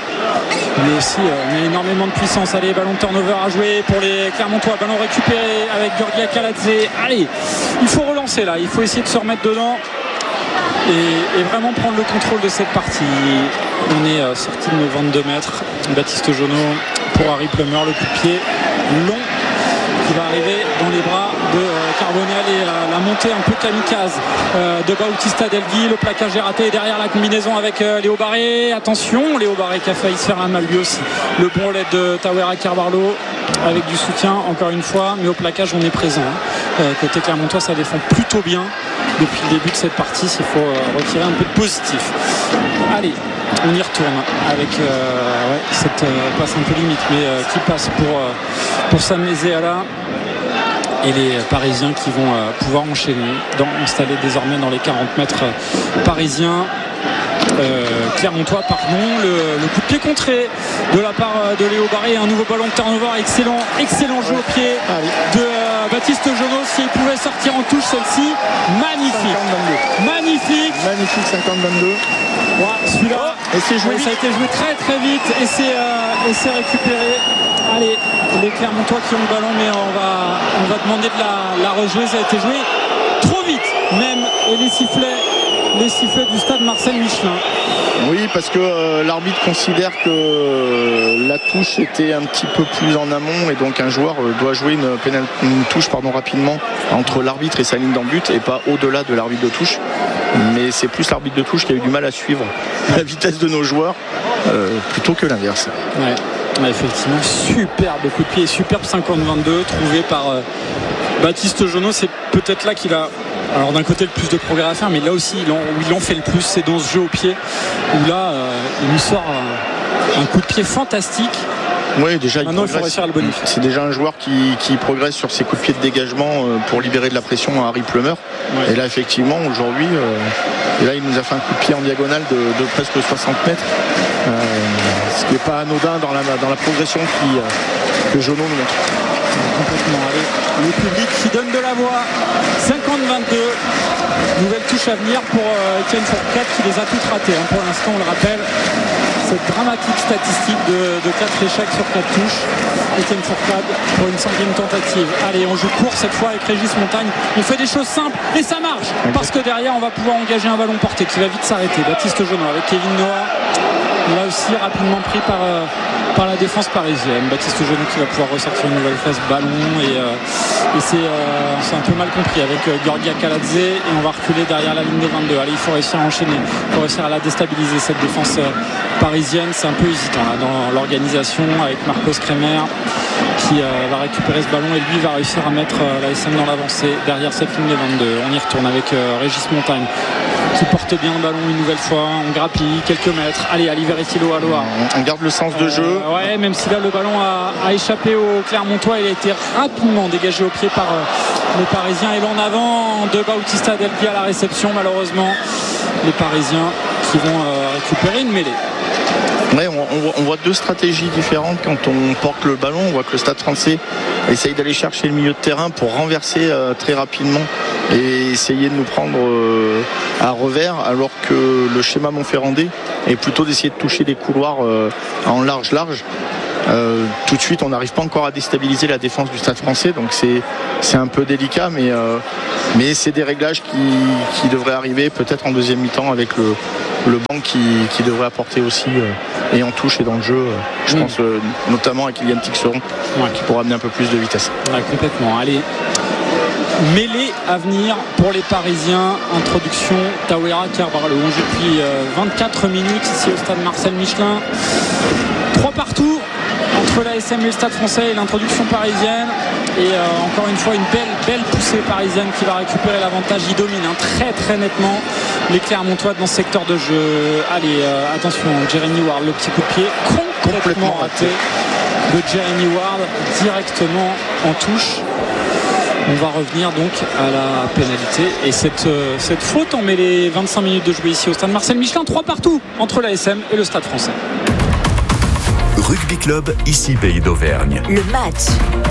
mais aussi euh, mais énormément de puissance. Allez, ballon de turnover à jouer pour les Clermontois, ballon récupéré avec Georgia Kaladze. Allez, il faut relancer là, il faut essayer de se remettre dedans et, et vraiment prendre le contrôle de cette partie. On est euh, sorti de nos vingt-deux mètres. Baptiste Jonot pour Harry Plummer, le coup de pied long qui va arriver dans les bras de euh, Carbonel et euh, la montée un peu kamikaze euh, de Bautista Delgui. Le plaquage est raté derrière la combinaison avec euh, Léo Barré. Attention, Léo Barré qui a failli se faire un mal lui aussi. Le bon relais de Tawera Carvalho avec du soutien encore une fois, mais au plaquage on est présent. Hein. Euh, côté Clermontois ça défend plutôt bien depuis le début de cette partie. S'il faut euh, retirer un peu de positif. Allez, on y retourne avec euh, ouais, cette euh, passe un peu limite, mais euh, qui passe pour, euh, pour Sam Ezeala. Et les Parisiens qui vont euh, pouvoir enchaîner, dans, installer désormais dans les quarante mètres euh, parisiens. Euh, Clermontois, pardon, le, le coup de pied contré de la part euh, de Léo Barré, un nouveau ballon de turnover, excellent, excellent jeu au pied de euh, Baptiste Jonot. S'il pouvait sortir en touche celle-ci, magnifique, magnifique, magnifique cinquante vingt-deux. Ouais, celui-là, et c'est joué, ça a été joué très très vite et c'est, euh, et c'est récupéré. Allez, les Clermontois qui ont le ballon, mais on va, on va demander de la, la rejouer. Ça a été joué trop vite même, et les sifflets les sifflets du stade Marcel Michelin. Oui, parce que euh, l'arbitre considère que euh, la touche était un petit peu plus en amont et donc un joueur euh, doit jouer une, pénal, une touche pardon, rapidement entre l'arbitre et sa ligne d'en but et pas au-delà de l'arbitre de touche. Mais c'est plus l'arbitre de touche qui a eu du mal à suivre la vitesse de nos joueurs euh, plutôt que l'inverse. Ouais. Ouais, effectivement, superbe coup de pied, superbe cinquante vingt-deux trouvé par euh, Baptiste Jonot. C'est peut-être là qu'il a, alors d'un côté, le plus de progrès à faire, mais là aussi il en, où il en fait le plus, c'est dans ce jeu au pied où là euh, il nous sort un, un coup de pied fantastique. Oui, déjà il Maintenant, il faut réussir à le bonifier. C'est déjà un joueur qui, qui progresse sur ses coups de pied de dégagement euh, pour libérer de la pression à Harry Plummer. Ouais. Et là effectivement aujourd'hui euh, et là il nous a fait un coup de pied en diagonale de, de presque soixante mètres, euh, ce qui n'est pas anodin dans la, dans la progression qui, euh, que Jonot nous montre. Complètement. Allez, le public qui donne de la voix. cinquante vingt-deux. Nouvelle touche à venir pour euh, Étienne Fourcade qui les a toutes ratées. Hein. Pour l'instant, on le rappelle, cette dramatique statistique de, de quatre échecs sur quatre touches. Étienne Fourcade pour une cinquième tentative. Allez, on joue court cette fois avec Régis Montagne. On fait des choses simples et ça marche. Parce que derrière, on va pouvoir engager un ballon porté qui va vite s'arrêter. Baptiste Jonot avec Kevin Noah. Là aussi rapidement pris par, euh, par la défense parisienne. Baptiste Jonot qui va pouvoir ressortir une nouvelle phase ballon et, euh, et c'est, euh, c'est un peu mal compris avec euh, Georgia Kaladze et on va reculer derrière la ligne des vingt-deux. Allez, il faut réussir à enchaîner, il faut réussir à la déstabiliser cette défense euh, parisienne. C'est un peu hésitant là, dans l'organisation avec Marcos Kremer qui euh, va récupérer ce ballon et lui va réussir à mettre euh, la S M dans l'avancée derrière cette ligne des vingt-deux. On y retourne avec euh, Régis Montagne qui porte bien le ballon une nouvelle fois. On grappille quelques mètres. Allez, Aliveretti Loaloa. On garde le sens de jeu. Euh, ouais, même si là le ballon a, a échappé au Clermontois, il a été rapidement dégagé au pied par euh, les Parisiens. Et l'en avant de Bautista Delpi à la réception. Malheureusement, les Parisiens qui vont euh, récupérer une mêlée. Ouais, on, on, voit, on voit deux stratégies différentes quand on porte le ballon. On voit que le Stade Français essaye d'aller chercher le milieu de terrain pour renverser euh, très rapidement et essayer de nous prendre euh, à revers, alors que le schéma montferrandais est plutôt d'essayer de toucher des couloirs euh, en large large. Euh, tout de suite on n'arrive pas encore à déstabiliser la défense du Stade Français, donc c'est, c'est un peu délicat, mais, euh, mais c'est des réglages qui, qui devraient arriver peut-être en deuxième mi-temps avec le, le banc qui, qui devrait apporter aussi euh, et en touche et dans le jeu euh, je mmh. pense euh, notamment à Kylian Tixeron ouais. qui pourra amener un peu plus de vitesse. Ouais, complètement. Allez, mêlée à venir pour les Parisiens. Introduction Tawera Carvalho. On joue depuis euh, vingt-quatre minutes ici au stade Marcel Michelin. Trois partout entre la S M et le Stade Français et l'introduction parisienne. Et euh, encore une fois une belle belle poussée parisienne qui va récupérer l'avantage. Il domine hein, très très nettement les Clermontois dans ce secteur de jeu. Allez, euh, attention, Jeremy Ward, le petit coup de pied complètement, complètement raté de Jeremy Ward directement en touche. On va revenir donc à la pénalité et cette, euh, cette faute en met les vingt-cinq minutes de jouer ici au stade Marcel Michelin. Trois partout entre la S M et le Stade Français. Rugby Club, ici Pays d'Auvergne. Le match.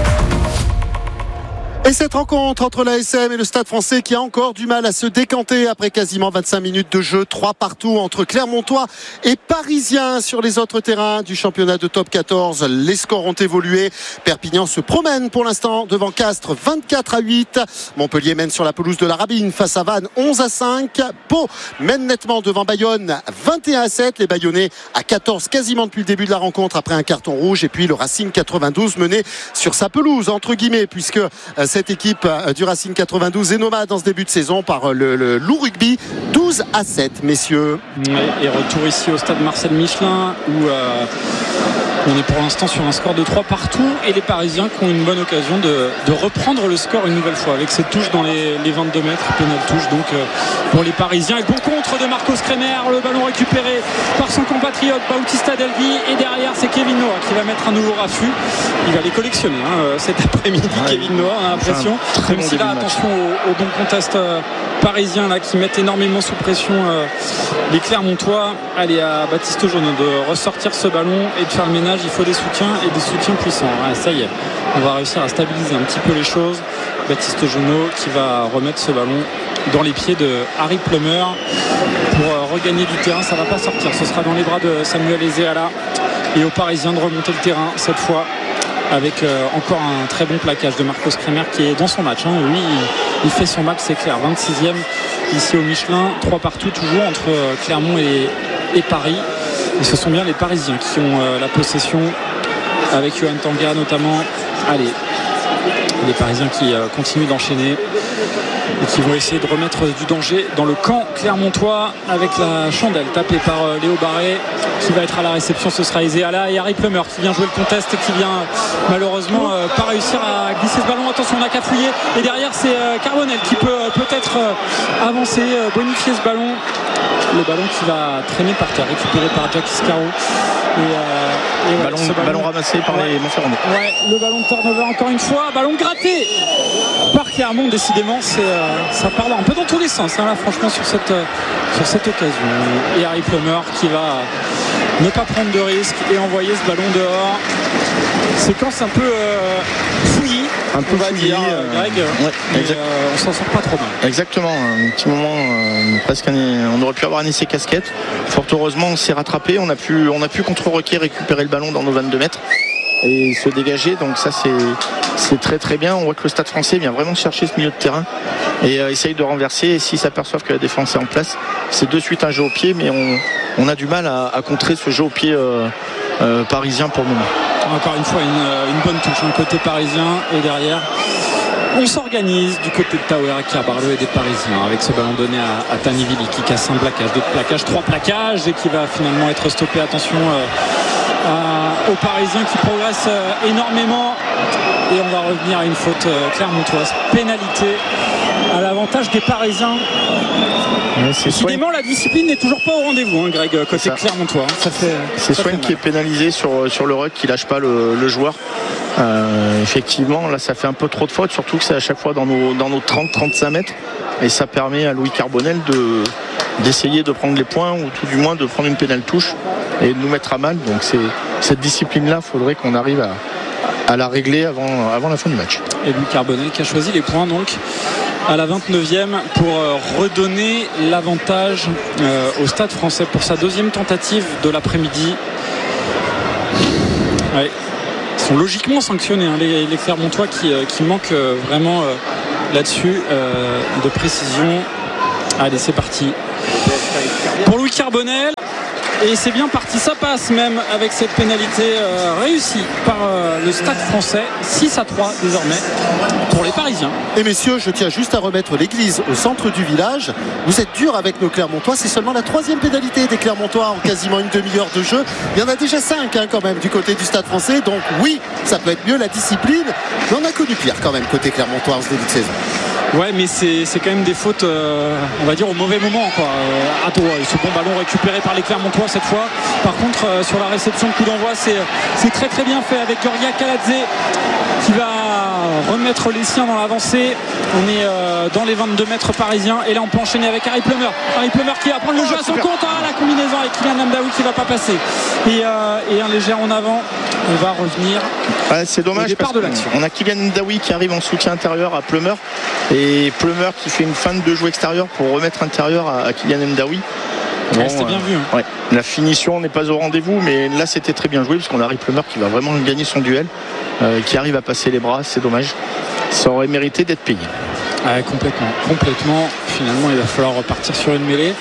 Et cette rencontre entre l'A S M et le Stade Français qui a encore du mal à se décanter après quasiment vingt-cinq minutes de jeu. Trois partout entre Clermontois et Parisiens sur les autres terrains du championnat de top quatorze. Les scores ont évolué. Perpignan se promène pour l'instant devant Castres vingt-quatre à huit. Montpellier mène sur la pelouse de la Rabine face à Vannes onze à cinq. Pau mène nettement devant Bayonne vingt et un à sept. Les Bayonnais à quatorze quasiment depuis le début de la rencontre après un carton rouge. Et puis le Racing quatre-vingt-douze mené sur sa pelouse entre guillemets puisque cette équipe du Racing quatre-vingt-douze est nomade dans ce début de saison par le, le Loup Rugby. Douze à sept, messieurs. Et retour ici au stade Marcel Michelin où euh, on est pour l'instant sur un score de trois partout et les Parisiens qui ont une bonne occasion de, de reprendre le score une nouvelle fois avec cette touche dans les, les vingt-deux mètres, pénal touche donc euh, pour les Parisiens. Et bon contre de Marcos Kremer, le ballon récupéré par son compatriote Bautista Delvi et derrière c'est Kevin Noah qui va mettre un nouveau raffut. Il va les collectionner hein, cet après-midi. Ouais. Kevin Noah a l'impression, même s'il a attention au, au bon contest euh, parisien là qui mettent énormément sous pression euh, les Clermontois. Allez à Baptiste Jonot de ressortir ce ballon et de faire le ménage. Il faut des soutiens et des soutiens puissants. Ouais, ça y est, on va réussir à stabiliser un petit peu les choses. Baptiste Jonot qui va remettre ce ballon dans les pieds de Harry Plummer pour euh, regagner du terrain. Ça va pas sortir, ce sera dans les bras de Samuel Ezeala et aux Parisiens de remonter le terrain cette fois avec euh, encore un très bon plaquage de Marcos Kremer qui est dans son match hein. Lui il, il fait son match, c'est clair. Vingt-sixième ici au Michelin. Trois partout toujours entre euh, Clermont et, et Paris. Et ce sont bien les Parisiens qui ont euh, la possession avec Johan Tanga notamment. Allez, les Parisiens qui euh, continuent d'enchaîner et qui vont essayer de remettre du danger dans le camp clermontois avec la chandelle tapée par euh, Léo Barré qui va être à la réception. Ce sera Ezeala et Harry Plummer qui vient jouer le contest et qui vient euh, malheureusement euh, pas réussir à glisser ce ballon. Attention, on a qu'à fouiller et derrière c'est euh, Carbonel qui peut euh, peut-être euh, avancer, euh, bonifier ce ballon. Le ballon qui va traîner par terre, récupéré par Jack Iscaro. Et, euh, et ouais, ballon, ballon, ballon ramassé par ouais, les Montferrandais. Ouais, le ballon de turnover encore une fois, ballon gratté par Clermont. Décidément, c'est, euh, ça parle un peu dans tous les sens hein, là, franchement sur cette, euh, sur cette occasion. Et Harry Plummer qui va ne pas prendre de risques et envoyer ce ballon dehors. Séquence un peu euh, fouillie, un peu on va fouillis, dire, euh, Greg, ouais, mais euh, on s'en sort pas trop bien. Exactement, un petit moment, euh, presque un, on aurait pu avoir un essai casquette. Fort heureusement, on s'est rattrapé, on a pu, on a pu contre Roquet récupérer le ballon dans nos vingt-deux mètres et se dégager, donc ça c'est, c'est très très bien. On voit que le Stade Français vient vraiment chercher ce milieu de terrain et euh, essaye de renverser, et s'ils s'aperçoivent que la défense est en place, c'est de suite un jeu au pied, mais on, on a du mal à, à contrer ce jeu au pied euh, euh, parisien pour le moment. Encore une fois, une, une bonne touche, un côté parisien, et derrière on s'organise du côté de Tawera Kerbarlo et des Parisiens avec ce ballon donné à, à Tanivili qui casse un plaquage, deux plaquages, trois plaquages et qui va finalement être stoppé. Attention euh, à, aux Parisiens qui progressent euh, énormément, et on va revenir à une faute euh, clermontoise, pénalité à l'avantage des Parisiens. Ouais, c'est Décidément, la discipline n'est toujours pas au rendez-vous, hein, Greg, côté clermontois. Ça fait, c'est Swain qui est pénalisé sur, sur le ruck, qui lâche pas le, le joueur. Euh, effectivement, là, ça fait un peu trop de fautes, surtout que c'est à chaque fois dans nos, dans nos trente à trente-cinq mètres, et ça permet à Louis Carbonel de, d'essayer de prendre les points, ou tout du moins de prendre une pénale touche et de nous mettre à mal. Donc c'est, cette discipline-là, il faudrait qu'on arrive à, à la régler avant, avant la fin du match. Et Louis Carbonel qui a choisi les points donc à la vingt-neuvième pour euh, redonner l'avantage euh, au Stade Français pour sa deuxième tentative de l'après-midi. Ouais. Ils sont logiquement sanctionnés, hein, les, les Clermontois qui, euh, qui manquent euh, vraiment euh, là-dessus euh, de précision. Allez, c'est parti pour Louis Carbonel. Et c'est bien parti, ça passe même avec cette pénalité euh, réussie par euh, le Stade Français. Six à trois désormais pour les Parisiens. Et messieurs, je tiens juste à remettre l'église au centre du village. Vous êtes durs avec nos Clermontois, c'est seulement la troisième pénalité des Clermontois en quasiment une demi-heure de jeu. Il y en a déjà cinq hein, quand même du côté du Stade Français, donc oui, ça peut être mieux la discipline, mais on a connu pire quand même côté Clermontois en ce début de saison. Ouais, mais c'est, c'est quand même des fautes, euh, on va dire, au mauvais moment, quoi. Euh, Atto, ce bon ballon récupéré par les Clermontois cette fois. Par contre, euh, sur la réception de coup d'envoi, c'est, c'est très très bien fait avec Georgia Kaladze qui va remettre les siens dans l'avancée. On est euh, dans les vingt-deux mètres parisiens, et là on peut enchaîner avec Harry Plummer. Harry Plummer qui va prendre le jeu à son compte. Ah, la combinaison avec Kylian Amdaoui qui va pas passer. Et, euh, et un léger en avant. On va revenir. Ouais, c'est dommage parce de l'action. On a Kylian Amdaoui qui arrive en soutien intérieur à Plummer, et Plummer qui fait une feinte de jeu extérieur pour remettre intérieur à, à Kylian Amdaoui. Bon, ouais, c'était bien euh, vu. Hein. Ouais. La finition n'est pas au rendez-vous, mais là c'était très bien joué parce qu'on a Harry Plummer qui va vraiment gagner son duel, euh, qui arrive à passer les bras. C'est dommage. Ça aurait mérité d'être payé. Ouais, complètement, complètement. Finalement, il va falloir repartir sur une mêlée.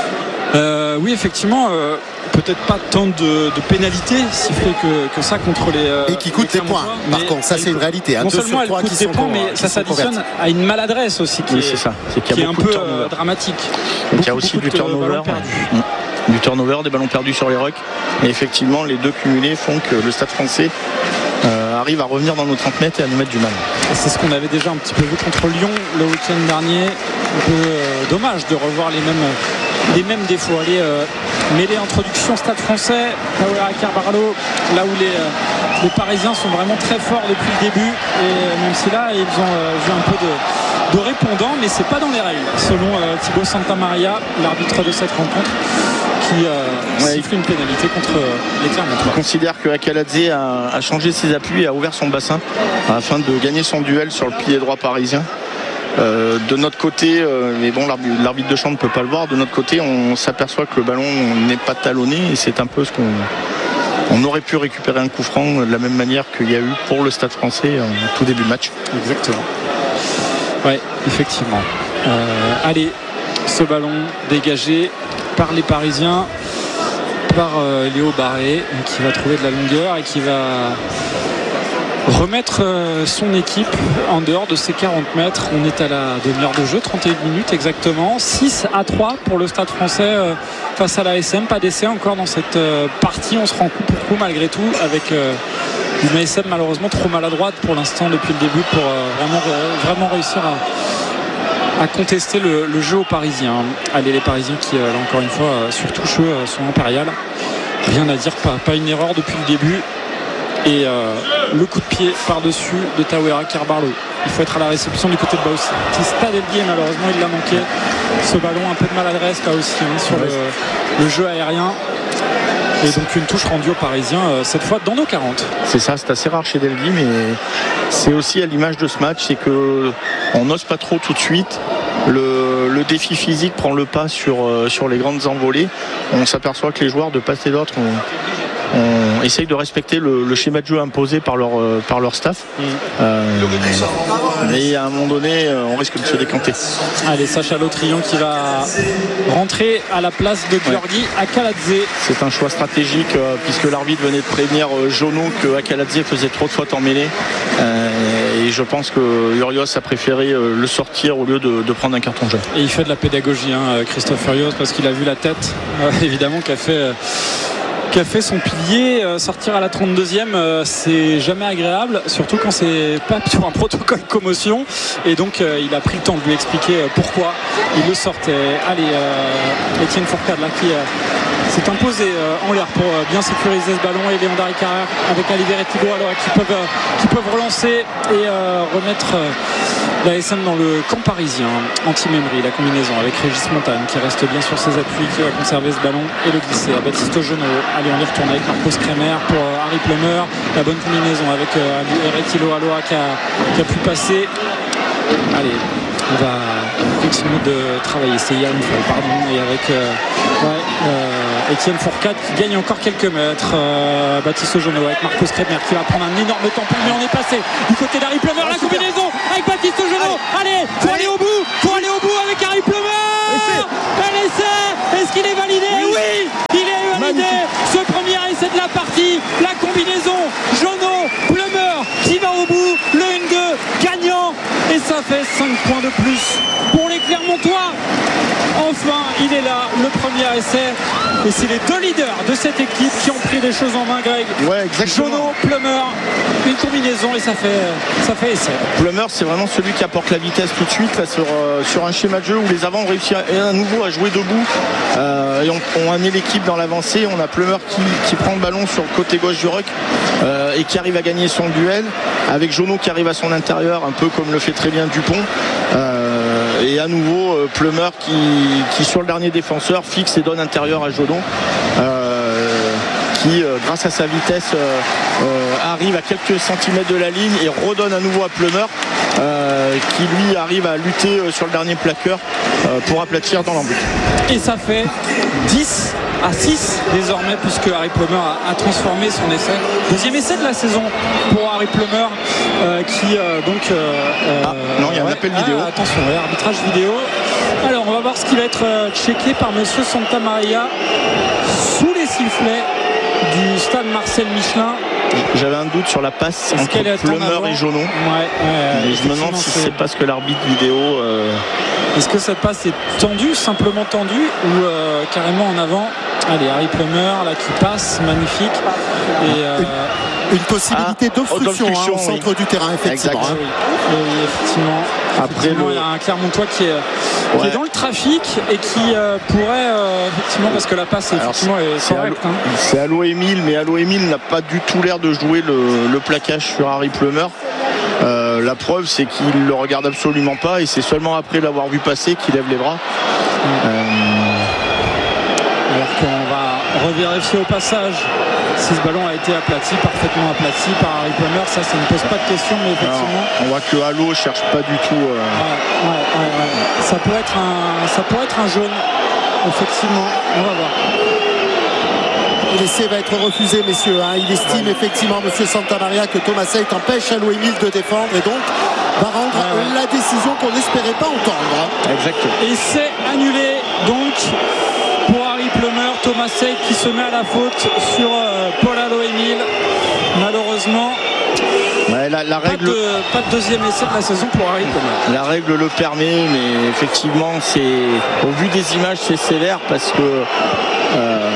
Euh, oui, effectivement, euh, peut-être pas tant de, de pénalités sifflées que, que ça contre les. Euh, et qui coûtent des points. Par contre, ça c'est une réalité. Non seulement elle coûte des points, mais ça s'additionne à une maladresse aussi qui oui, est, c'est ça. C'est qu'il y a qui est un peu euh, dramatique. Il y a aussi du turnover. Mmh. Du turnover, des ballons perdus sur les rucks. Et effectivement, les deux cumulés font que le Stade Français euh, arrive à revenir dans nos trente mètres et à nous mettre du mal. Et c'est ce qu'on avait déjà un petit peu vu contre Lyon le week-end dernier. Un peu euh, dommage de revoir les mêmes, les mêmes défauts. Allez, euh, mêlée introduction Stade Français, Tawera Kerbarlo, là où les, euh, les Parisiens sont vraiment très forts depuis le début. Et même si là, ils ont euh, vu un peu de, de répondants, mais c'est pas dans les règles, selon euh, Thibaut Santamaria, l'arbitre de cette rencontre, qui euh, ouais, siffle une pénalité contre euh, les Clermontois. On considère que Akaladze a, a changé ses appuis et a ouvert son bassin afin de gagner son duel sur le pilier droit parisien. Euh, de notre côté, euh, mais bon, l'arbitre, l'arbitre de champ ne peut pas le voir. De notre côté, on s'aperçoit que le ballon n'est pas talonné, et c'est un peu ce qu'on on aurait pu récupérer un coup franc de la même manière qu'il y a eu pour le Stade Français en tout début de match. Exactement. Ouais, effectivement. Euh, allez, ce ballon dégagé par les Parisiens, par euh, Léo Barré, qui va trouver de la longueur et qui va remettre euh, son équipe en dehors de ses quarante mètres. On est à la demi-heure de jeu, trente et une minutes exactement. six à trois pour le Stade Français euh, face à l'A S M. Pas d'essai encore dans cette euh, partie. On se rend coup pour coup malgré tout avec euh, une A S M malheureusement trop maladroite pour l'instant depuis le début pour euh, vraiment, euh, vraiment réussir à, à contester le, le jeu aux Parisiens. Allez, les Parisiens qui, euh, là encore une fois, euh, surtout eux, euh, sont impériales. Rien à dire, pas, pas une erreur depuis le début. Et euh, le coup de pied par-dessus de Tawera Kerbarlo. Il faut être à la réception du côté de Bautista Del Gué, malheureusement il l'a manqué. Ce ballon, un peu de maladresse là aussi hein, sur le, le jeu aérien. Et donc une touche rendue aux Parisiens, euh, cette fois dans nos quarante. C'est ça, c'est assez rare chez Delgy, mais c'est aussi à l'image de ce match, c'est qu'on n'ose pas trop tout de suite. Le, le défi physique prend le pas sur, euh, sur les grandes envolées. On s'aperçoit que les joueurs de part et d'autre ont, on essaye de respecter le, le schéma de jeu imposé par leur, euh, par leur staff. Mmh. Euh, et à un moment donné, on risque de se décanter. Allez, Sacha Lautrion qui va rentrer à la place de Georgi Akaladze. C'est un choix stratégique euh, puisque l'arbitre venait de prévenir euh, Jono que Akaladze faisait trop de fautes en mêlée. Euh, et je pense que Urios a préféré euh, le sortir au lieu de, de prendre un carton jaune. Et il fait de la pédagogie, hein, Christophe Urios, parce qu'il a vu la tête, euh, évidemment, qu'a fait... Euh, qui a fait son pilier. Euh, sortir à la trente-deuxième, euh, c'est jamais agréable, surtout quand c'est pas sur un protocole commotion, et donc euh, il a pris le temps de lui expliquer euh, pourquoi il le sortait. Allez, euh, Étienne Fourcade là qui euh, s'est imposé euh, en l'air pour euh, bien sécuriser ce ballon, et Léon Darry-Carrère avec Aliver et Thibaut alors qui peuvent, euh, qui peuvent relancer et euh, remettre euh, la S M dans le camp parisien. Anti-Memri, la combinaison avec Régis Montagne qui reste bien sur ses appuis, qui va conserver ce ballon et le glisser à Baptiste Genot. Allez, on y retourne avec Marcos Kremer pour euh, Harry Plummer. La bonne combinaison avec euh, Eretilo Aloha qui a, qui a pu passer. Allez, on va continuer de travailler. C'est Yann Fall, pardon. Et avec euh, ouais, euh, Étienne Fourcade qui gagne encore quelques mètres. Euh, Baptiste Genot avec Marcos Kremer qui va prendre un énorme tampon, mais on est passé du côté d'Harry Plummer. La combinaison avec Baptiste Genot. Allez, faut aller au bout, faut aller au bout avec Harry Plummer. Un essai. Est-ce qu'il est validé? Oui, il est validé. Magnifique. Ce premier essai de la partie, la combinaison Genot, Plummer qui va au bout, le un deux gagnant, et ça fait cinq points de plus pour les Clermontois. Enfin, il est là, le premier essai, et c'est les deux leaders de cette équipe qui ont pris les choses en main, Greg. Ouais, exactement. Genot, Plummer, une combinaison, et ça fait, ça fait essai. Plummer, c'est vraiment celui qui apporte la vitesse tout de suite là, sur, euh, sur un schéma de jeu où les avants ont réussi à, à nouveau à jouer debout euh, et on, on a amené l'équipe dans l'avancée. On a Plummer qui, qui prend le ballon sur le côté gauche du ruck euh, et qui arrive à gagner son duel, avec Genot qui arrive à son intérieur, un peu comme le fait très bien Dupont. Euh, et à nouveau euh, Plummer qui, qui sur le dernier défenseur fixe et donne intérieur à Genot. Euh, qui euh, grâce à sa vitesse euh, euh, arrive à quelques centimètres de la ligne et redonne à nouveau à Plummer euh, qui lui arrive à lutter euh, sur le dernier plaqueur euh, pour aplatir dans l'embut. Et ça fait dix à six désormais, puisque Harry Plummer a, a transformé son essai. Deuxième essai de la saison pour Harry Plummer euh, qui euh, donc euh, ah, non, il y a un ouais, appel vidéo. Ah, attention, ouais, arbitrage vidéo. Alors on va voir ce qui va être euh, checké par monsieur Santamaria sous les sifflets du stade Marcel Michelin. J'avais un doute sur la passe Est-ce entre Plummer et Genot. Ouais, ouais, et je me demande si c'est pas ce que l'arbitre vidéo. Euh... Est-ce que cette passe est tendue, simplement tendue, ou euh, carrément en avant? Allez, Harry Plummer là qui passe, magnifique. Et, euh... une, une possibilité ah, d'obstruction hein, au centre oui. du terrain, effectivement. Hein. Oui. Oui, effectivement. Après, effectivement, le... il y a un Clermontois qui est, ouais. qui est dans le trafic et qui euh, pourrait euh, effectivement, parce que la passe effectivement Alors, est, est correcte. Hein. C'est Allo Émile, mais Allo Émile n'a pas du tout l'air de jouer le, le plaquage sur Harry Plummer. Euh, la preuve, c'est qu'il le regarde absolument pas, et c'est seulement après l'avoir vu passer qu'il lève les bras. Mmh. Euh... Alors qu'on va revérifier au passage si ce ballon a été aplati, parfaitement aplati par Harry Plummer. Ça, ça ne pose pas de question, mais effectivement. Alors, on voit que Allo cherche pas du tout. Euh... Ouais, ouais, ouais, ouais. Ça pourrait être un, ça pourrait être un jaune, effectivement. On va voir. L'essai va être refusé, messieurs. Hein. Il estime ouais. effectivement, monsieur Santamaria, que Thomas Seyt empêche Allo Émile de défendre et donc va rendre ouais, ouais. la décision qu'on n'espérait pas entendre. Exactement. Et c'est annulé donc pour Harry Plummer. Thomas Seyt qui se met à la faute sur euh, Paul Allo Émile. Malheureusement, ouais, la, la règle... pas, de, pas de deuxième essai de la saison pour Harry Plummer. La règle le permet, mais effectivement, c'est au vu des images, c'est sévère parce que. Euh...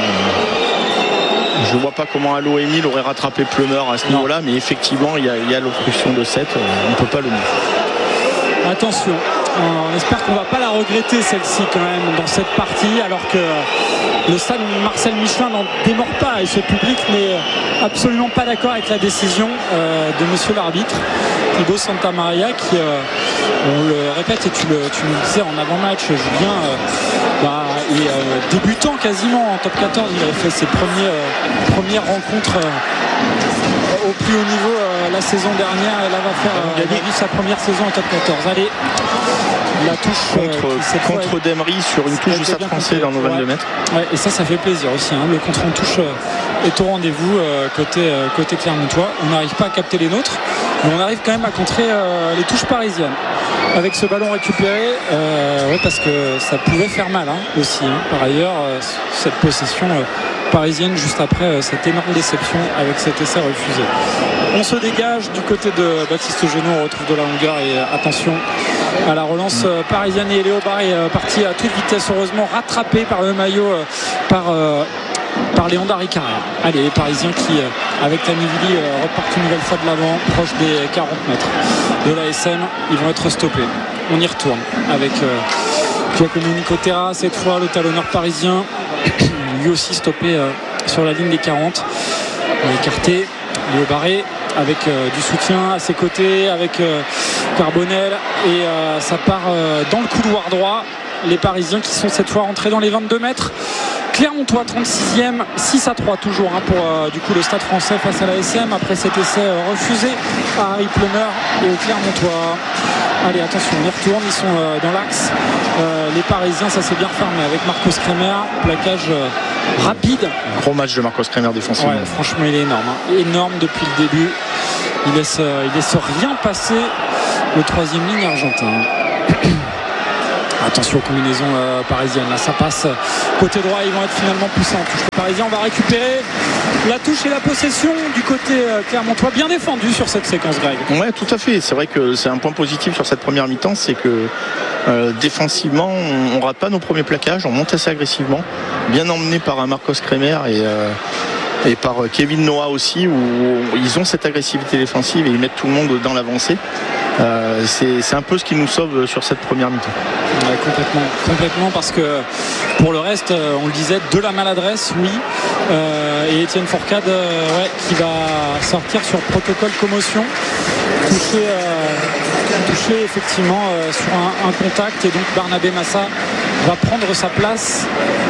Je ne vois pas comment Allo Émile aurait rattrapé Plummer à ce niveau-là, mais effectivement, il y a, il y a l'obstruction de sept, on ne peut pas le nier. Attention, on espère qu'on ne va pas la regretter celle-ci quand même dans cette partie, alors que le stade Marcel Michelin n'en démord pas et ce public n'est absolument pas d'accord avec la décision euh, de monsieur l'arbitre Thibaut Santamaria qui, euh, on le répète et tu, le, tu nous le disais en avant-match, Julien, euh, bah, est euh, débutant quasiment en top quatorze. Il avait fait ses premiers, euh, premières rencontres euh, au plus haut niveau euh, la saison dernière. Et là va faire euh, gagner sa première saison en top quatorze. Allez, la touche contre, euh, contre Demery sur une touche du Stade Français dans nos vingt-deux mètres. Ouais, et ça, ça fait plaisir aussi. Hein. Le contre en touche euh, est au rendez-vous euh, côté, euh, côté Clermontois. On n'arrive pas à capter les nôtres, mais on arrive quand même à contrer euh, les touches parisiennes. Avec ce ballon récupéré, euh, ouais, parce que ça pouvait faire mal hein, aussi. Hein. Par ailleurs, euh, cette possession euh, parisienne juste après euh, cette énorme déception avec cet essai refusé. On se dégage du côté de Baptiste Genot, on retrouve de la longueur et euh, attention à la relance euh, parisienne. Et Léo Barré est euh, parti à toute vitesse, heureusement rattrapé par le maillot euh, par, euh, par Léon Darry-Carrère. Allez, les Parisiens qui, euh, avec Tanivili, euh, repartent une nouvelle fois de l'avant, proche des quarante mètres de la S M. Ils vont être stoppés. On y retourne avec euh, Giacomo Nicotera, cette fois le talonneur parisien, lui aussi stoppé euh, sur la ligne des quarante. Écarté, Léo Barré avec euh, du soutien à ses côtés, avec euh, Carbonel, et euh, ça part euh, dans le couloir droit. Les Parisiens qui sont cette fois rentrés dans les vingt-deux mètres. Clermontois trente-sixième, six à trois toujours hein, pour euh, du coup le Stade Français face à la S M après cet essai euh, refusé par Harry Plummer et au Clermontois. Allez, attention, on y retourne, ils sont euh, dans l'axe. Euh, les Parisiens, ça s'est bien fermé avec Marcos Kremer, plaquage euh, rapide. Gros match de Marcos Kremer défensivement. Ouais, franchement, il est énorme, hein. énorme depuis le début. Il laisse, euh, il laisse rien passer le troisième ligne argentin. Attention aux combinaisons euh, parisiennes. Là, ça passe côté droit. Ils vont être finalement poussés en touche. Les Parisiens, on va récupérer la touche et la possession du côté euh, clermontois. Bien défendu sur cette séquence, Greg. Ouais, tout à fait. C'est vrai que c'est un point positif sur cette première mi-temps. C'est que euh, défensivement, on ne rate pas nos premiers plaquages. On monte assez agressivement. Bien emmené par un Marcos Kremer et, euh, et par Kevin Noah aussi, où ils ont cette agressivité défensive et ils mettent tout le monde dans l'avancée. Euh, c'est, c'est un peu ce qui nous sauve sur cette première mi-temps. Ouais, complètement, complètement, parce que pour le reste, on le disait, de la maladresse, oui. Euh, et Étienne Fourcade, euh, ouais, qui va sortir sur protocole commotion, touché, euh, touché effectivement euh, sur un, un contact, et donc Barnabé Massa va prendre sa place.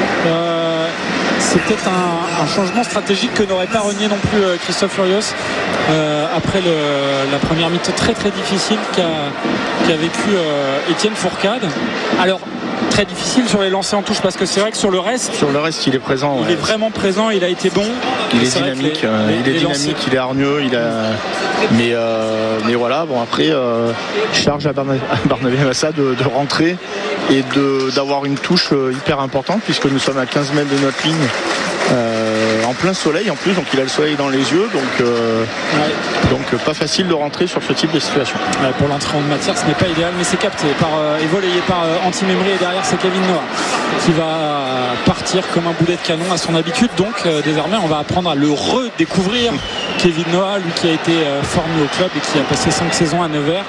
Euh, c'est peut-être un, un changement stratégique que n'aurait pas renié non plus euh, Christophe Furios euh, après le, la première mi-temps très très difficile qu'a, qu'a vécu euh, Étienne Fourcade. Alors très difficile sur les lancers en touche, parce que c'est vrai que sur le reste sur le reste il est présent, il ouais. est vraiment présent, il a été bon, il est dynamique, les, euh, les, il est dynamique lancers. Il est hargneux, il a... mais, euh, mais voilà, bon après euh, charge à Barnabé, à Barnabé Massa de, de rentrer et de, d'avoir une touche hyper importante, puisque nous sommes à quinze mètres de notre ligne, euh, en plein soleil en plus, donc il a le soleil dans les yeux, donc, euh, ouais. donc pas facile de rentrer sur ce type de situation. Ouais, pour l'entrée en matière, ce n'est pas idéal, mais c'est capté par, euh, et volayé par euh, Anti Memri, et derrière c'est Kevin Noah qui va partir comme un boulet de canon à son habitude. Donc euh, désormais on va apprendre à le redécouvrir. Kevin Noah, lui qui a été euh, formé au club et qui a passé cinq saisons à Nevers.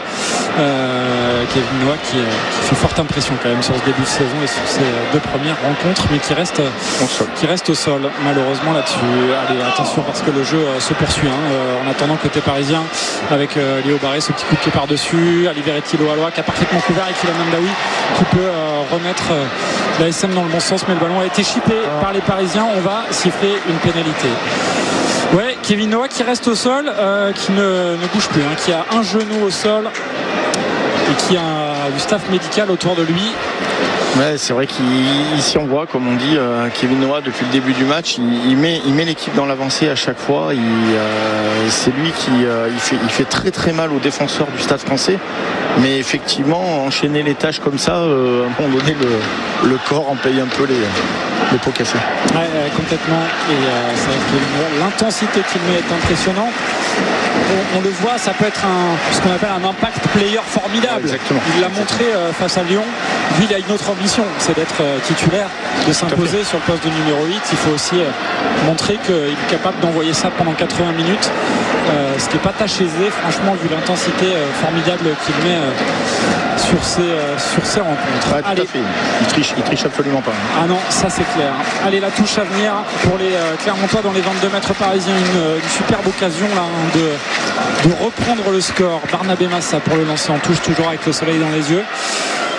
Euh, Kevin Noah qui, euh, qui fait forte impression quand même sur ce début de saison et sur ses deux premières rencontres, mais qui reste, qui reste au sol malheureusement là-dessus. Allez, attention, parce que le jeu euh, se poursuit hein, euh, en attendant côté parisien avec euh, Léo Barré, ce petit coup de pied par-dessus, Aliveretti Loaloa qui a parfaitement couvert, et Kylian Mandaoui qui peut euh, remettre euh, la S M dans le bon sens, mais le ballon a été chippé par les Parisiens. On va siffler une pénalité. Ouais, Kevin Noah qui reste au sol, euh, qui ne, ne bouge plus, hein, qui a un genou au sol et qui a du staff médical autour de lui. Ouais, c'est vrai qu'ici on voit, comme on dit, euh, Kevin Noah depuis le début du match, il, il, met, il met l'équipe dans l'avancée à chaque fois. Il, euh, c'est lui qui euh, il fait, il fait très très mal aux défenseurs du Stade Français. Mais effectivement, enchaîner les tâches comme ça, euh, à un moment donné, le, le corps en paye un peu les, les pots cassés. Ouais, euh, complètement. Et euh, c'est vrai que l'intensité qu'il met est impressionnante. On, on le voit, ça peut être un, ce qu'on appelle un impact player formidable. Exactement. Il l'a montré euh, face à Lyon. Lui, il a une autre ambition, c'est d'être euh, titulaire, de s'imposer sur le poste de numéro huit. Il faut aussi euh, montrer qu'il est capable d'envoyer ça pendant quatre-vingts minutes, euh, ce qui n'est pas tâche aisée, franchement, vu l'intensité euh, formidable qu'il met euh, sur, ses, euh, sur ses rencontres. Ouais, tout Allez. à fait. Il triche, il triche absolument pas. Ah non, ça c'est clair. Allez, la touche à venir pour les euh, Clermontois dans les vingt-deux mètres parisiens. Une, une superbe occasion là, hein, de, de reprendre le score. Barnabé Massa pour le lancer en touche, toujours avec le soleil dans les yeux.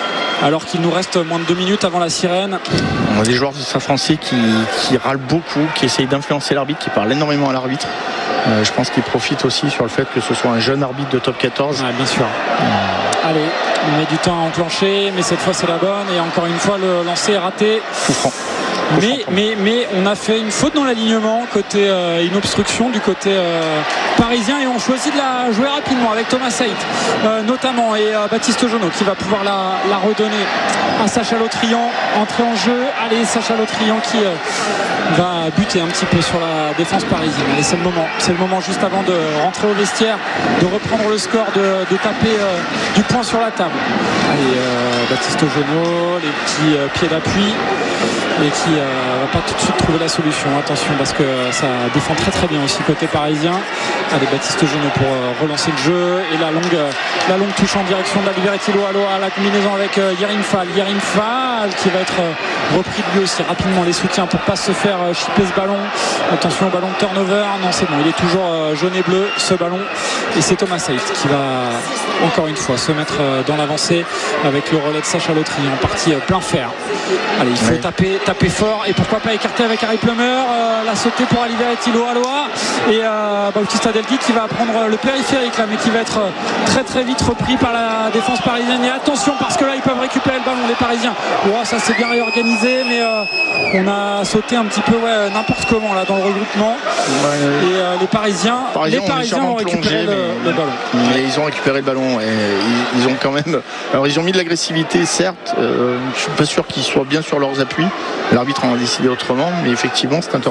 alors qu'il nous reste moins de deux minutes avant la sirène. On a des joueurs du Stade Français qui, qui râlent beaucoup, qui essayent d'influencer l'arbitre, qui parlent énormément à l'arbitre. Euh, je pense qu'ils profitent aussi sur le fait que ce soit un jeune arbitre de top quatorze. Ouais, bien sûr. Euh... Allez, on met du temps à enclencher, mais cette fois c'est la bonne. Et encore une fois, le lancer est raté. Coup franc. Mais, mais, mais on a fait une faute dans l'alignement, côté euh, une obstruction du côté euh, parisien, et on choisit de la jouer rapidement avec Thomas Saït euh, notamment, et euh, Baptiste Jonot qui va pouvoir la, la redonner à Sacha Lautrian. Entrée en jeu, allez, Sacha Lautrian qui euh, va buter un petit peu sur la défense parisienne. Allez, c'est le moment, c'est le moment juste avant de rentrer au vestiaire, de reprendre le score, de, de taper euh, du poing sur la table. Allez, euh, Baptiste Jonot, les petits euh, pieds d'appui, et qui ne euh, va pas tout de suite trouver la solution. Attention, parce que ça défend très très bien aussi côté parisien. Allez, Baptiste Jonot pour euh, relancer le jeu, et la longue, euh, la longue touche en direction de la Liberty Loaloa, la combinaison avec euh, Yerim Fall. Yerim Fall qui va être euh, repris de lui aussi rapidement, les soutiens pour pas se faire euh, chipper ce ballon. Attention au ballon de turnover, non c'est bon, il est toujours euh, jaune et bleu ce ballon, et c'est Thomas Saït qui va encore une fois se mettre euh, dans l'avancée avec le relais de Sacha Lautrian en partie euh, plein fer. Allez, il faut ouais. taper taper fort, et pourquoi pas écarter avec Harry Plummer, euh, la sauter pour Liberty Loaloa, et euh, Bautista Delgui qui va prendre le périphérique là, mais qui va être très très vite repris par la défense parisienne. Et attention, parce que là ils peuvent récupérer le ballon, les Parisiens. Oh, ça c'est bien réorganisé, mais euh, on a sauté un petit peu ouais, n'importe comment là dans le regroupement, ouais, et euh, les Parisiens, Parisiens les Parisiens ont, ont récupéré plongé, le, mais, le ballon. Mais ils ont récupéré le ballon, et ils, ils ont quand même, alors ils ont mis de l'agressivité certes, euh, je suis pas sûr qu'ils soient bien sur leurs appuis. L'arbitre en a décidé autrement, mais effectivement c'est un